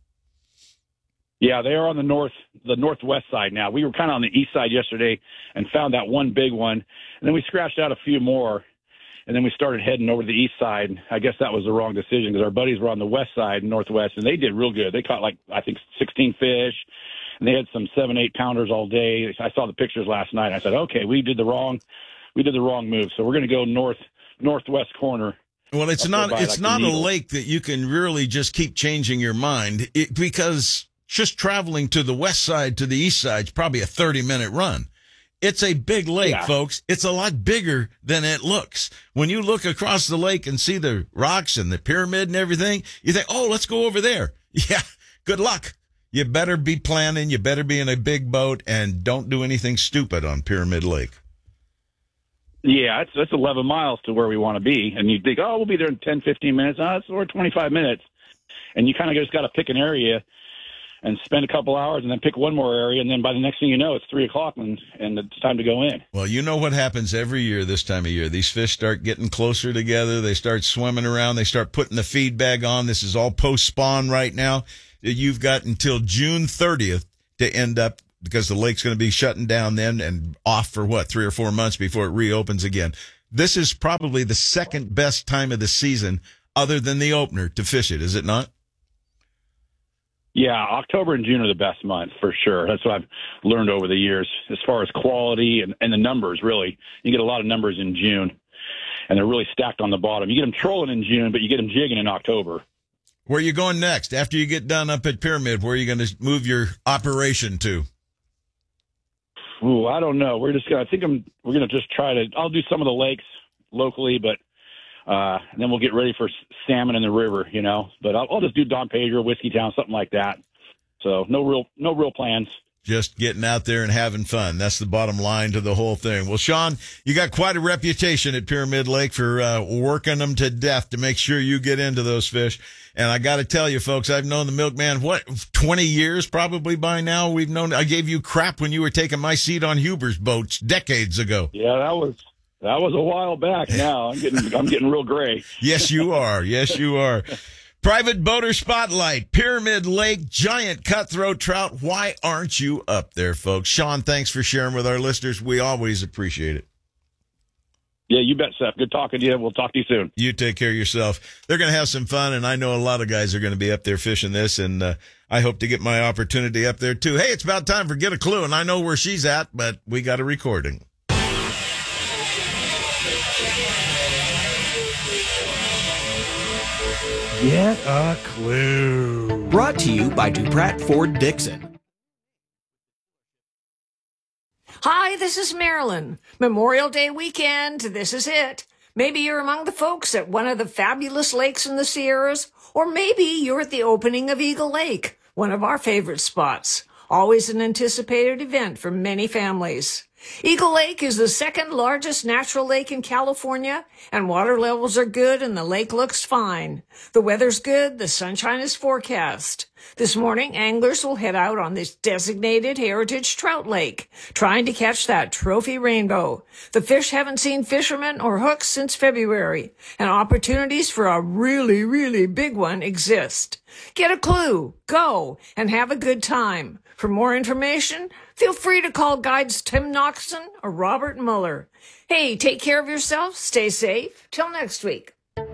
Yeah, they are on the north, the northwest side now. We were kind of on the east side yesterday and found that one big one. And then we scratched out a few more. And then we started heading over to the east side. I guess that was the wrong decision because our buddies were on the west side, northwest, and they did real good. They caught like, I think, sixteen fish. And they had some seven, eight pounders all day. I saw the pictures last night. I said, okay, we did the wrong, we did the wrong move. So we're going to go north, northwest corner Well, it's I'll not provide, it's like, not the a needle. lake that you can really just keep changing your mind it, because just traveling to the west side to the east side is probably a thirty minute run. It's a big lake, Yeah. folks. It's a lot bigger than it looks. When you look across the lake and see the rocks and the pyramid and everything, you think, oh, let's go over there. Yeah, good luck. You better be planning. You better be in a big boat, and don't do anything stupid on Pyramid Lake. Yeah, it's that's eleven miles to where we want to be, and you think, oh, we'll be there in ten, fifteen minutes. Oh, it's or twenty-five minutes, and you kind of just got to pick an area and spend a couple hours, and then pick one more area, and then by the next thing you know, it's three o'clock, and and it's time to go in. Well, you know what happens every year this time of year. These fish start getting closer together. They start swimming around. They start putting the feed bag on. This is all post-spawn right now. You've got until June thirtieth to end up, because the lake's going to be shutting down then and off for, what, three or four months before it reopens again. This is probably the second best time of the season other than the opener to fish it, is it not? Yeah, October and June are the best months for sure. That's what I've learned over the years as far as quality and, and the numbers, really. You get a lot of numbers in June, and they're really stacked on the bottom. You get them trolling in June, but you get them jigging in October. Where are you going next? After you get done up at Pyramid, where are you going to move your operation to? Ooh, I don't know. We're just gonna. I think I'm. We're gonna just try to. I'll do some of the lakes locally, but uh, and then we'll get ready for salmon in the river. You know, but I'll, I'll just do Don Pedro, Whiskey Town, something like that. So no real, no real plans. Just getting out there and having fun. That's the bottom line to the whole thing. Well, Sean, you got quite a reputation at Pyramid Lake for uh, working them to death to make sure you get into those fish. And I got to tell you, folks, I've known the Milkman, what, twenty years probably by now. We've known, I gave you crap when you were taking my seat on Huber's boats decades ago. Yeah, that was that was a while back. Now I'm getting I'm getting real gray. Yes, you are. Yes, you are. Private Boater Spotlight, Pyramid Lake, giant cutthroat trout. Why aren't you up there, folks? Sean, thanks for sharing with our listeners. We always appreciate it. Yeah, you bet, Seth. Good talking to you. We'll talk to you soon. You take care of yourself. They're going to have some fun, and I know a lot of guys are going to be up there fishing this, and uh, I hope to get my opportunity up there, too. Hey, it's about time for Get a Clue, and I know where she's at, but we got a recording. Get a Clue. Brought to you by Duprat Ford Dixon. Hi, this is Marilyn. Memorial Day weekend, this is it. Maybe you're among the folks at one of the fabulous lakes in the Sierras, or maybe you're at the opening of Eagle Lake, one of our favorite spots. Always an anticipated event for many families. Eagle Lake is the second largest natural lake in California, and water levels are good and the lake looks fine. The weather's good, the sunshine is forecast. This morning, anglers will head out on this designated heritage trout lake, trying to catch that trophy rainbow. The fish haven't seen fishermen or hooks since February, and opportunities for a really, really big one exist. Get a clue, go, and have a good time. For more information, feel free to call guides Tim Noxon or Robert Muller. Hey, take care of yourself, stay safe. Till next week.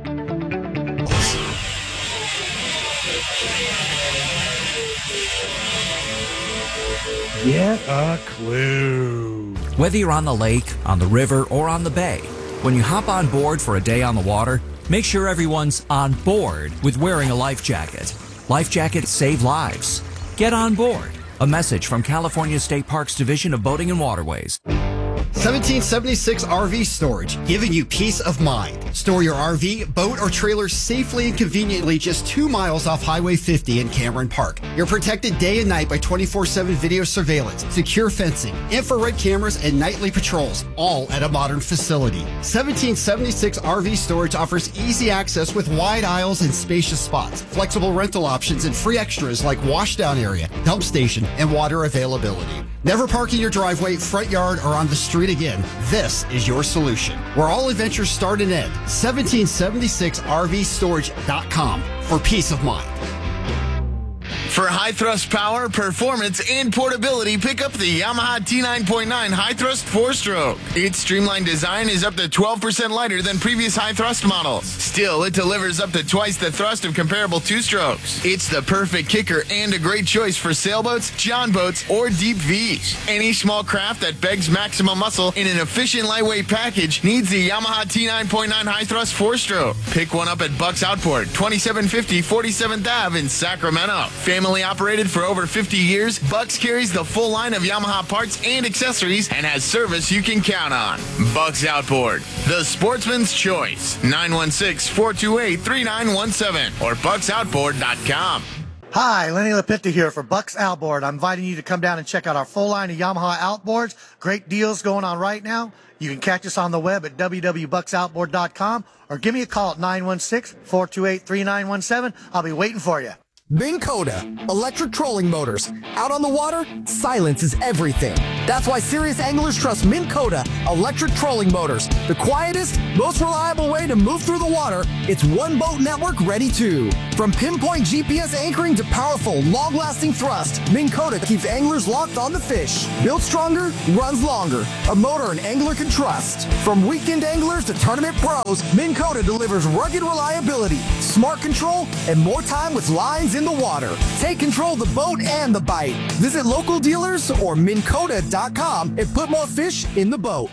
Get a Clue. Whether you're on the lake, on the river, or on the bay, when you hop on board for a day on the water, make sure everyone's on board with wearing a life jacket. Life jackets save lives. Get on board. A message from California State Parks Division of Boating and Waterways. seventeen seventy-six R V Storage, giving you peace of mind. Store your R V, boat, or trailer safely and conveniently just two miles off Highway fifty in Cameron Park. You're protected day and night by twenty-four seven video surveillance, secure fencing, infrared cameras, and nightly patrols, all at a modern facility. seventeen seventy-six R V Storage offers easy access with wide aisles and spacious spots, flexible rental options, and free extras like washdown area, dump station, and water availability. Never park in your driveway, front yard, or on the street again. This is your solution. Where all adventures start and end. seventeen seventy-six R V storage dot com for peace of mind. For high thrust power, performance, and portability, pick up the Yamaha T nine point nine High Thrust four-stroke. Its streamlined design is up to twelve percent lighter than previous high thrust models. Still, it delivers up to twice the thrust of comparable two-strokes. It's the perfect kicker and a great choice for sailboats, john boats, or deep V's. Any small craft that begs maximum muscle in an efficient lightweight package needs the Yamaha T nine point nine High Thrust four-stroke. Pick one up at Bucks Outboard, twenty-seven fifty forty-seventh Avenue in Sacramento. Family operated for over fifty years, Bucks carries the full line of Yamaha parts and accessories and has service you can count on. Bucks Outboard, the sportsman's choice. nine one six, four two eight, three nine one seven or bucks outboard dot com. Hi, Lenny Lapitta here for Bucks Outboard. I'm inviting you to come down and check out our full line of Yamaha outboards. Great deals going on right now. You can catch us on the web at w w w dot bucks outboard dot com or give me a call at nine one six, four two eight, three nine one seven. I'll be waiting for you. Minn Kota, electric trolling motors. Out on the water, silence is everything. That's why serious anglers trust Minn Kota electric trolling motors. The quietest, most reliable way to move through the water. It's one boat network ready too. From pinpoint G P S anchoring to powerful, long-lasting thrust, Minn Kota keeps anglers locked on the fish. Built stronger, runs longer. A motor an angler can trust. From weekend anglers to tournament pros, Minn Kota delivers rugged reliability, smart control, and more time with lines in the water. Take control of the boat and the bite. Visit local dealers or minn kota dot com and put more fish in the boat.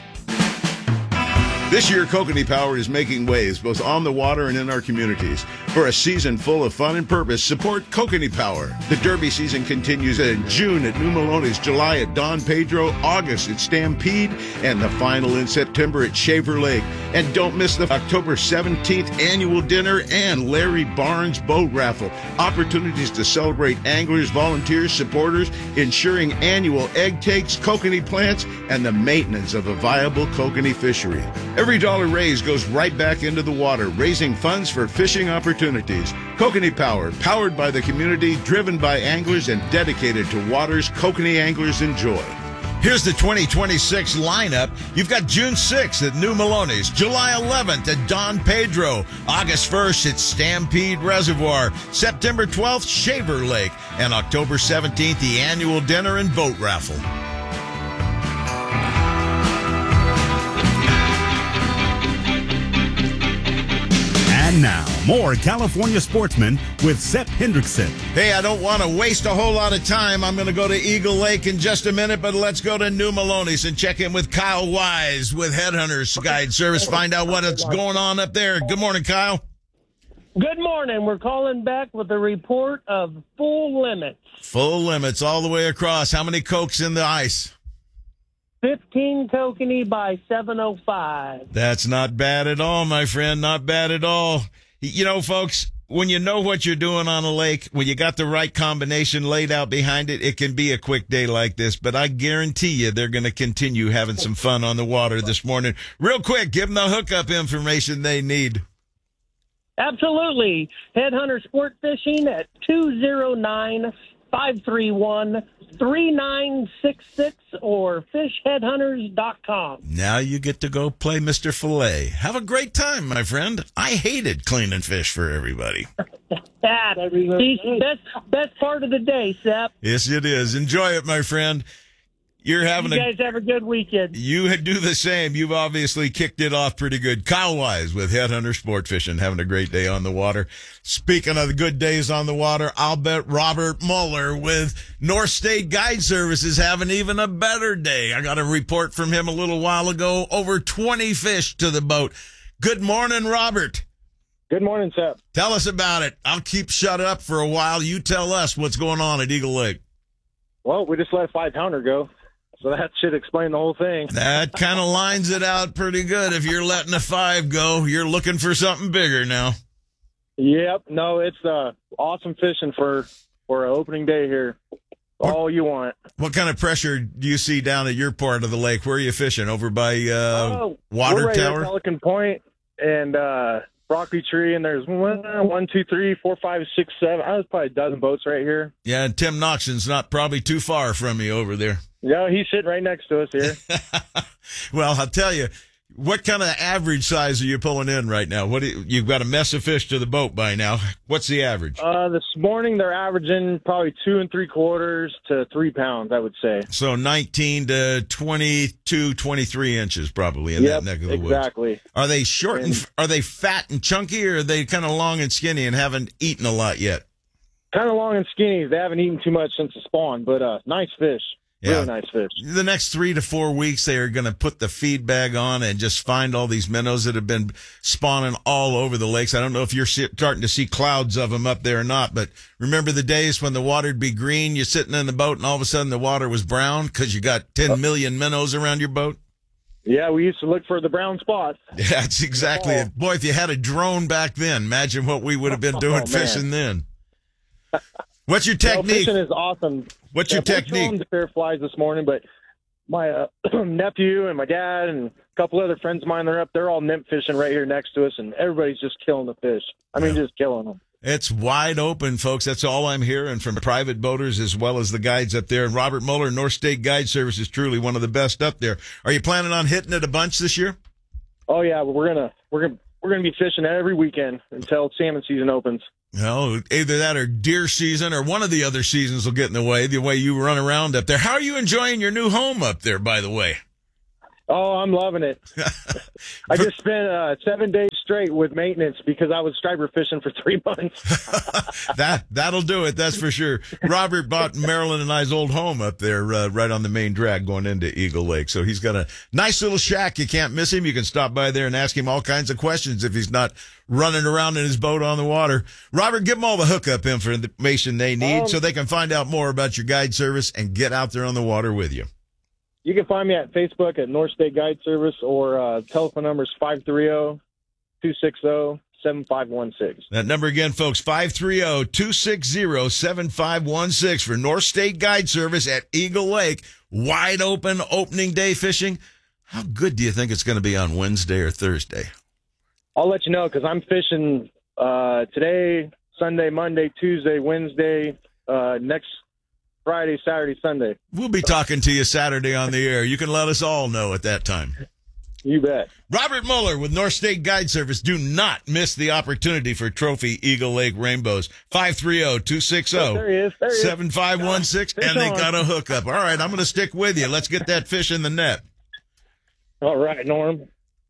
This year, Kokanee Power is making waves both on the water and in our communities. For a season full of fun and purpose, support Kokanee Power. The Derby season continues in June at New Melones, July at Don Pedro, August at Stampede, and the final in September at Shaver Lake. And don't miss the October seventeenth annual dinner and Larry Barnes boat raffle. Opportunities to celebrate anglers, volunteers, supporters, ensuring annual egg takes, kokanee plants, and the maintenance of a viable kokanee fishery. Every dollar raised goes right back into the water, raising funds for fishing opportunities. Kokanee Power, powered by the community, driven by anglers, and dedicated to waters kokanee anglers enjoy. Here's the twenty twenty-six lineup. You've got June sixth at New Melones, July eleventh at Don Pedro, August first at Stampede Reservoir, September twelfth, Shaver Lake, and October seventeenth, the annual dinner and boat raffle. And now, more California Sportsmen with Sepp Hendrickson. Hey, I don't want to waste a whole lot of time. I'm going to go to Eagle Lake in just a minute, but let's go to New Melones and check in with Kyle Wise with Headhunters Guide Service. Find out what's going on up there. Good morning, Kyle. Good morning. We're calling back with a report of full limits. Full limits all the way across. How many cokes in the ice? fifteen kokanee by seven oh five. That's not bad at all, my friend. Not bad at all. You know, folks, when you know what you're doing on a lake, when you got the right combination laid out behind it, it can be a quick day like this. But I guarantee you they're going to continue having some fun on the water this morning. Real quick, give them the hookup information they need. Absolutely. Headhunter Sport Fishing at two oh nine, five three one, three nine six six or fish headhunters dot com. Now you get to go play Mister Filet. Have a great time, my friend. I hated cleaning fish for everybody. That best best part of the day, Sep. Yes, it is. Enjoy it, my friend. You're having you a, guys have a good weekend. You do the same. You've obviously kicked it off pretty good. Kyle Wise with Headhunter Sport Fishing, having a great day on the water. Speaking of the good days on the water, I'll bet Robert Mueller with North State Guide Services having even a better day. I got a report from him a little while ago. Over twenty fish to the boat. Good morning, Robert. Good morning, Seth. Tell us about it. I'll keep shut up for a while. You tell us what's going on at Eagle Lake. Well, we just let a five-pounder go. So that should explain the whole thing. That kind of lines it out pretty good. If you're letting a five go, you're looking for something bigger now. Yep. No, it's uh, awesome fishing for, for an opening day here. All you want. What kind of pressure do you see down at your part of the lake? Where are you fishing? Over by uh, oh, Water we're right Tower? At Pelican Point and uh, Broccoli Tree, and there's one, one, two, three, four, five, six, seven. I was probably a dozen boats right here. Yeah, and Tim Noxon's not probably too far from you over there. Yeah, he's sitting right next to us here. Well, I'll tell you, What kind of average size are you pulling in right now? What do you, you've got a mess of fish to the boat by now. What's the average? Uh, this morning they're averaging probably two and three quarters to three pounds, I would say. So nineteen to twenty-two, twenty-three inches probably in Yep, that neck of the woods. exactly. Are they short and, are they fat and chunky, or are they kind of long and skinny and haven't eaten a lot yet? Kind of long and skinny. They haven't eaten too much since the spawn, but uh, nice fish. Yeah. Really nice fish. The next three to four weeks, they are going to put the feed bag on and just find all these minnows that have been spawning all over the lakes. I don't know if you're starting to see clouds of them up there or not, but remember the days when the water'd be green, you're sitting in the boat and all of a sudden the water was brown because you got ten million minnows around your boat? Yeah, we used to look for the brown spots. Yeah, that's exactly it. Boy, if you had a drone back then, imagine what we would have been doing Oh, fishing then. What's your technique? Well, fishing is awesome. What's yeah, your we're technique? trolling the fair flies this morning, but my uh, nephew and my dad and a couple other friends of mine, they're up. They're all nymph fishing right here next to us, and everybody's just killing the fish. I mean, just killing them. It's wide open, folks. That's all I'm hearing from private boaters as well as the guides up there. And Robert Mueller, North State Guide Service, is truly one of the best up there. Are you planning on hitting it a bunch this year? Oh yeah, we're gonna we're gonna we're gonna be fishing every weekend until salmon season opens. No, either that or deer season or one of the other seasons will get in the way, the way you run around up there. How are you enjoying your new home up there, by the way? Oh, I'm loving it. I just spent uh, seven days straight with maintenance because I was striper fishing for three months. that, that'll do it, that's for sure. Robert bought Marilyn and I's old home up there uh, right on the main drag going into Eagle Lake. So he's got a nice little shack. You can't miss him. You can stop by there and ask him all kinds of questions if he's not running around in his boat on the water. Robert, give them all the hookup information they need Um, so they can find out more about your guide service and get out there on the water with you. You can find me at Facebook at North State Guide Service, or uh, telephone number is five three zero, two six zero, seven five one six. That number again, folks, five three zero, two six zero, seven five one six for North State Guide Service at Eagle Lake. Wide open opening day fishing. How good do you think it's going to be on Wednesday or Thursday? I'll let you know because I'm fishing uh, today, Sunday, Monday, Tuesday, Wednesday, uh, next Friday, Saturday, Sunday. We'll be talking to you Saturday on the air. You can let us all know at that time. You bet. Robert Mueller with North State Guide Service. Do not miss the opportunity for Trophy Eagle Lake Rainbows. five three zero, two six zero, seven five one six. And they got a hookup. All right, I'm going to stick with you. Let's get that fish in the net. All right, Norm.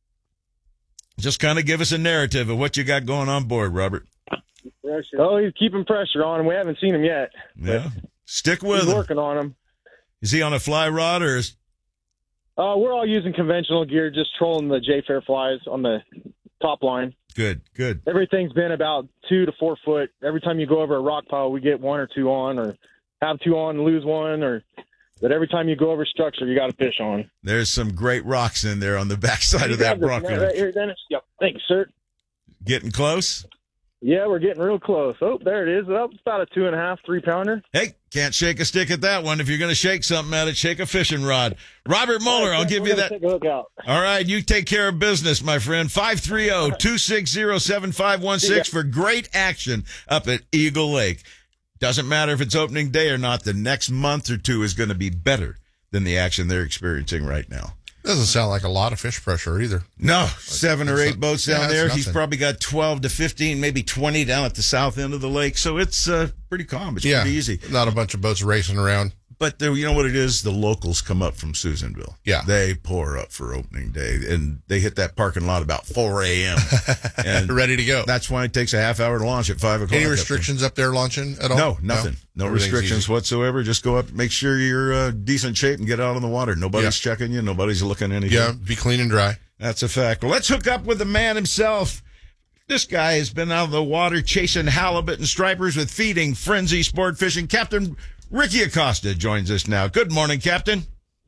Just kind of give us a narrative of what you got going on board, Robert. Oh, he's keeping pressure on him. We haven't seen him yet. Yeah. Stick with He's him. working on him. Is he on a fly rod or is... Uh, we're all using conventional gear, just trolling the J-Fair flies on the top line. Good, good. Everything's been about two to four foot. Every time you go over a rock pile, we get one or two on, or have two on and lose one, or but every time you go over structure, you got a fish on. There's some great rocks in there on the backside of that rock. Right here, Dennis. Yep. Thanks, sir. Getting close? Yeah, we're getting real close. Oh, there it is. Oh, it's about a two and a half, three pounder. Hey, can't shake a stick at that one. If you're going to shake something at it, shake a fishing rod. Robert Mueller, I'll give you that. Take a look out. All right, you take care of business, my friend. five three zero, two six zero, seven five one six for great action up at Eagle Lake. Doesn't matter if it's opening day or not, the next month or two is going to be better than the action they're experiencing right now. Doesn't sound like a lot of fish pressure either. No, seven or eight boats down yeah, there. that's He's nothing. probably got twelve to fifteen, maybe twenty down at the south end of the lake. So it's uh, pretty calm. It's Yeah, pretty easy. Not a bunch of boats racing around. But there, you know what it is? The locals come up from Susanville. Yeah. They pour up for opening day, and they hit that parking lot about four a.m. and ready to go. That's why it takes a half hour to launch at five o'clock. Any restrictions up there launching at all? No, nothing. No, Everything's restrictions easy. whatsoever. Just go up, make sure you're uh, decent shape, and get out on the water. Nobody's checking you. Nobody's looking anything. Yeah, be clean and dry. That's a fact. Well, let's hook up with the man himself. This guy has been out of the water chasing halibut and stripers with Feeding Frenzy Sport Fishing. Captain Ricky Acosta joins us now. Good morning, Captain.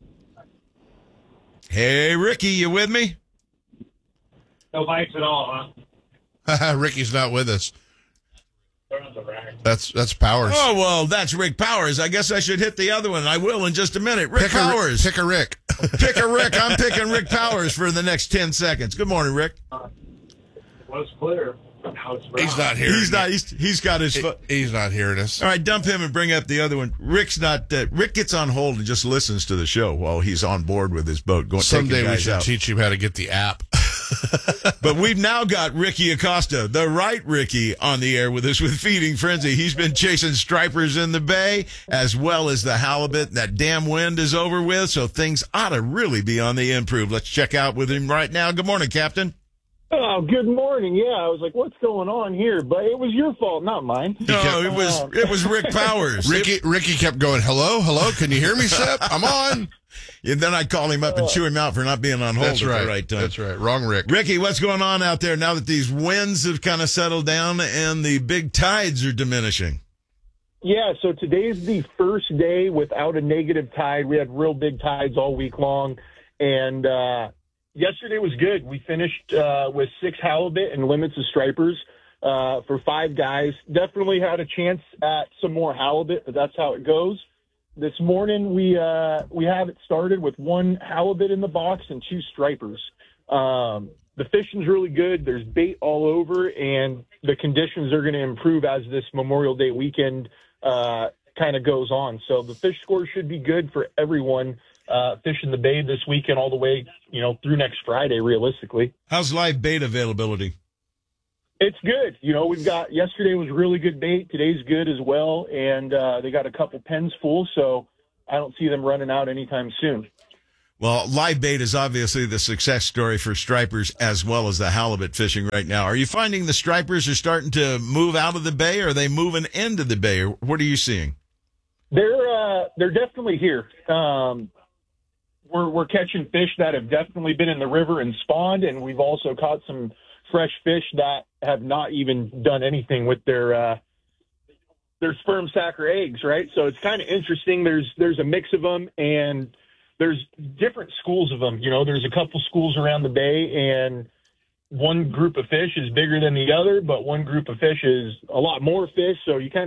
Hey, Ricky, you with me? No bites at all, huh? Ricky's not with us. That's that's Powers. Oh, well, that's Rick Powers. I guess I should hit the other one. I will in just a minute. Rick pick Powers. A, pick a Rick. Pick a Rick. I'm picking Rick Powers for the next ten seconds. Good morning, Rick. Uh, was clear. He's not here. He's not. He's, he's got his. Fo- he's not hearing us. All right, dump him and bring up the other one. Rick's not. Uh, Rick gets on hold and just listens to the show while he's on board with his boat. Going Someday taking we guys should out. teach him how to get the app. But we've now got Ricky Acosta, the right Ricky, on the air with us with Feeding Frenzy. He's been chasing stripers in the bay as well as the halibut. That damn wind is over with, so things ought to really be on the improve. Let's check out with him right now. Good morning, Captain. Oh, good morning. Yeah, I was like, what's going on here? But it was your fault, not mine. No, it was it was Rick Powers. Ricky Ricky kept going, hello, hello, can you hear me, Sep? I'm on. And then I call him up and chew him out for not being on hold That's at right. the right time. That's right. Wrong Rick. Ricky, what's going on out there now that these winds have kind of settled down and the big tides are diminishing? Yeah, so today's the first day without a negative tide. We had real big tides all week long, and uh, yesterday was good. We finished uh, with six halibut and limits of stripers uh, for five guys. Definitely had a chance at some more halibut, but that's how it goes. This morning we uh, we have it started with one halibut in the box and two stripers. Um, the fishing's really good. There's bait all over, and the conditions are going to improve as this Memorial Day weekend uh, kind of goes on. So the fish score should be good for everyone uh, fishing the bay this weekend all the way, you know, through next Friday, realistically. How's live bait availability? It's good. You know, we've got, yesterday was really good bait. Today's good as well. And uh, they got a couple pens full, so I don't see them running out anytime soon. Well, live bait is obviously the success story for stripers as well as the halibut fishing right now. Are you finding the stripers are starting to move out of the bay, or are they moving into the bay? Or what are you seeing? They're uh, they're definitely here. Um, we're we're catching fish that have definitely been in the river and spawned, and we've also caught some fresh fish that have not even done anything with their uh, their sperm sac or eggs, right? So it's kind of interesting. There's there's a mix of them, and there's different schools of them. You know, there's a couple schools around the bay, and one group of fish is bigger than the other, but one group of fish is a lot more fish. So you kind of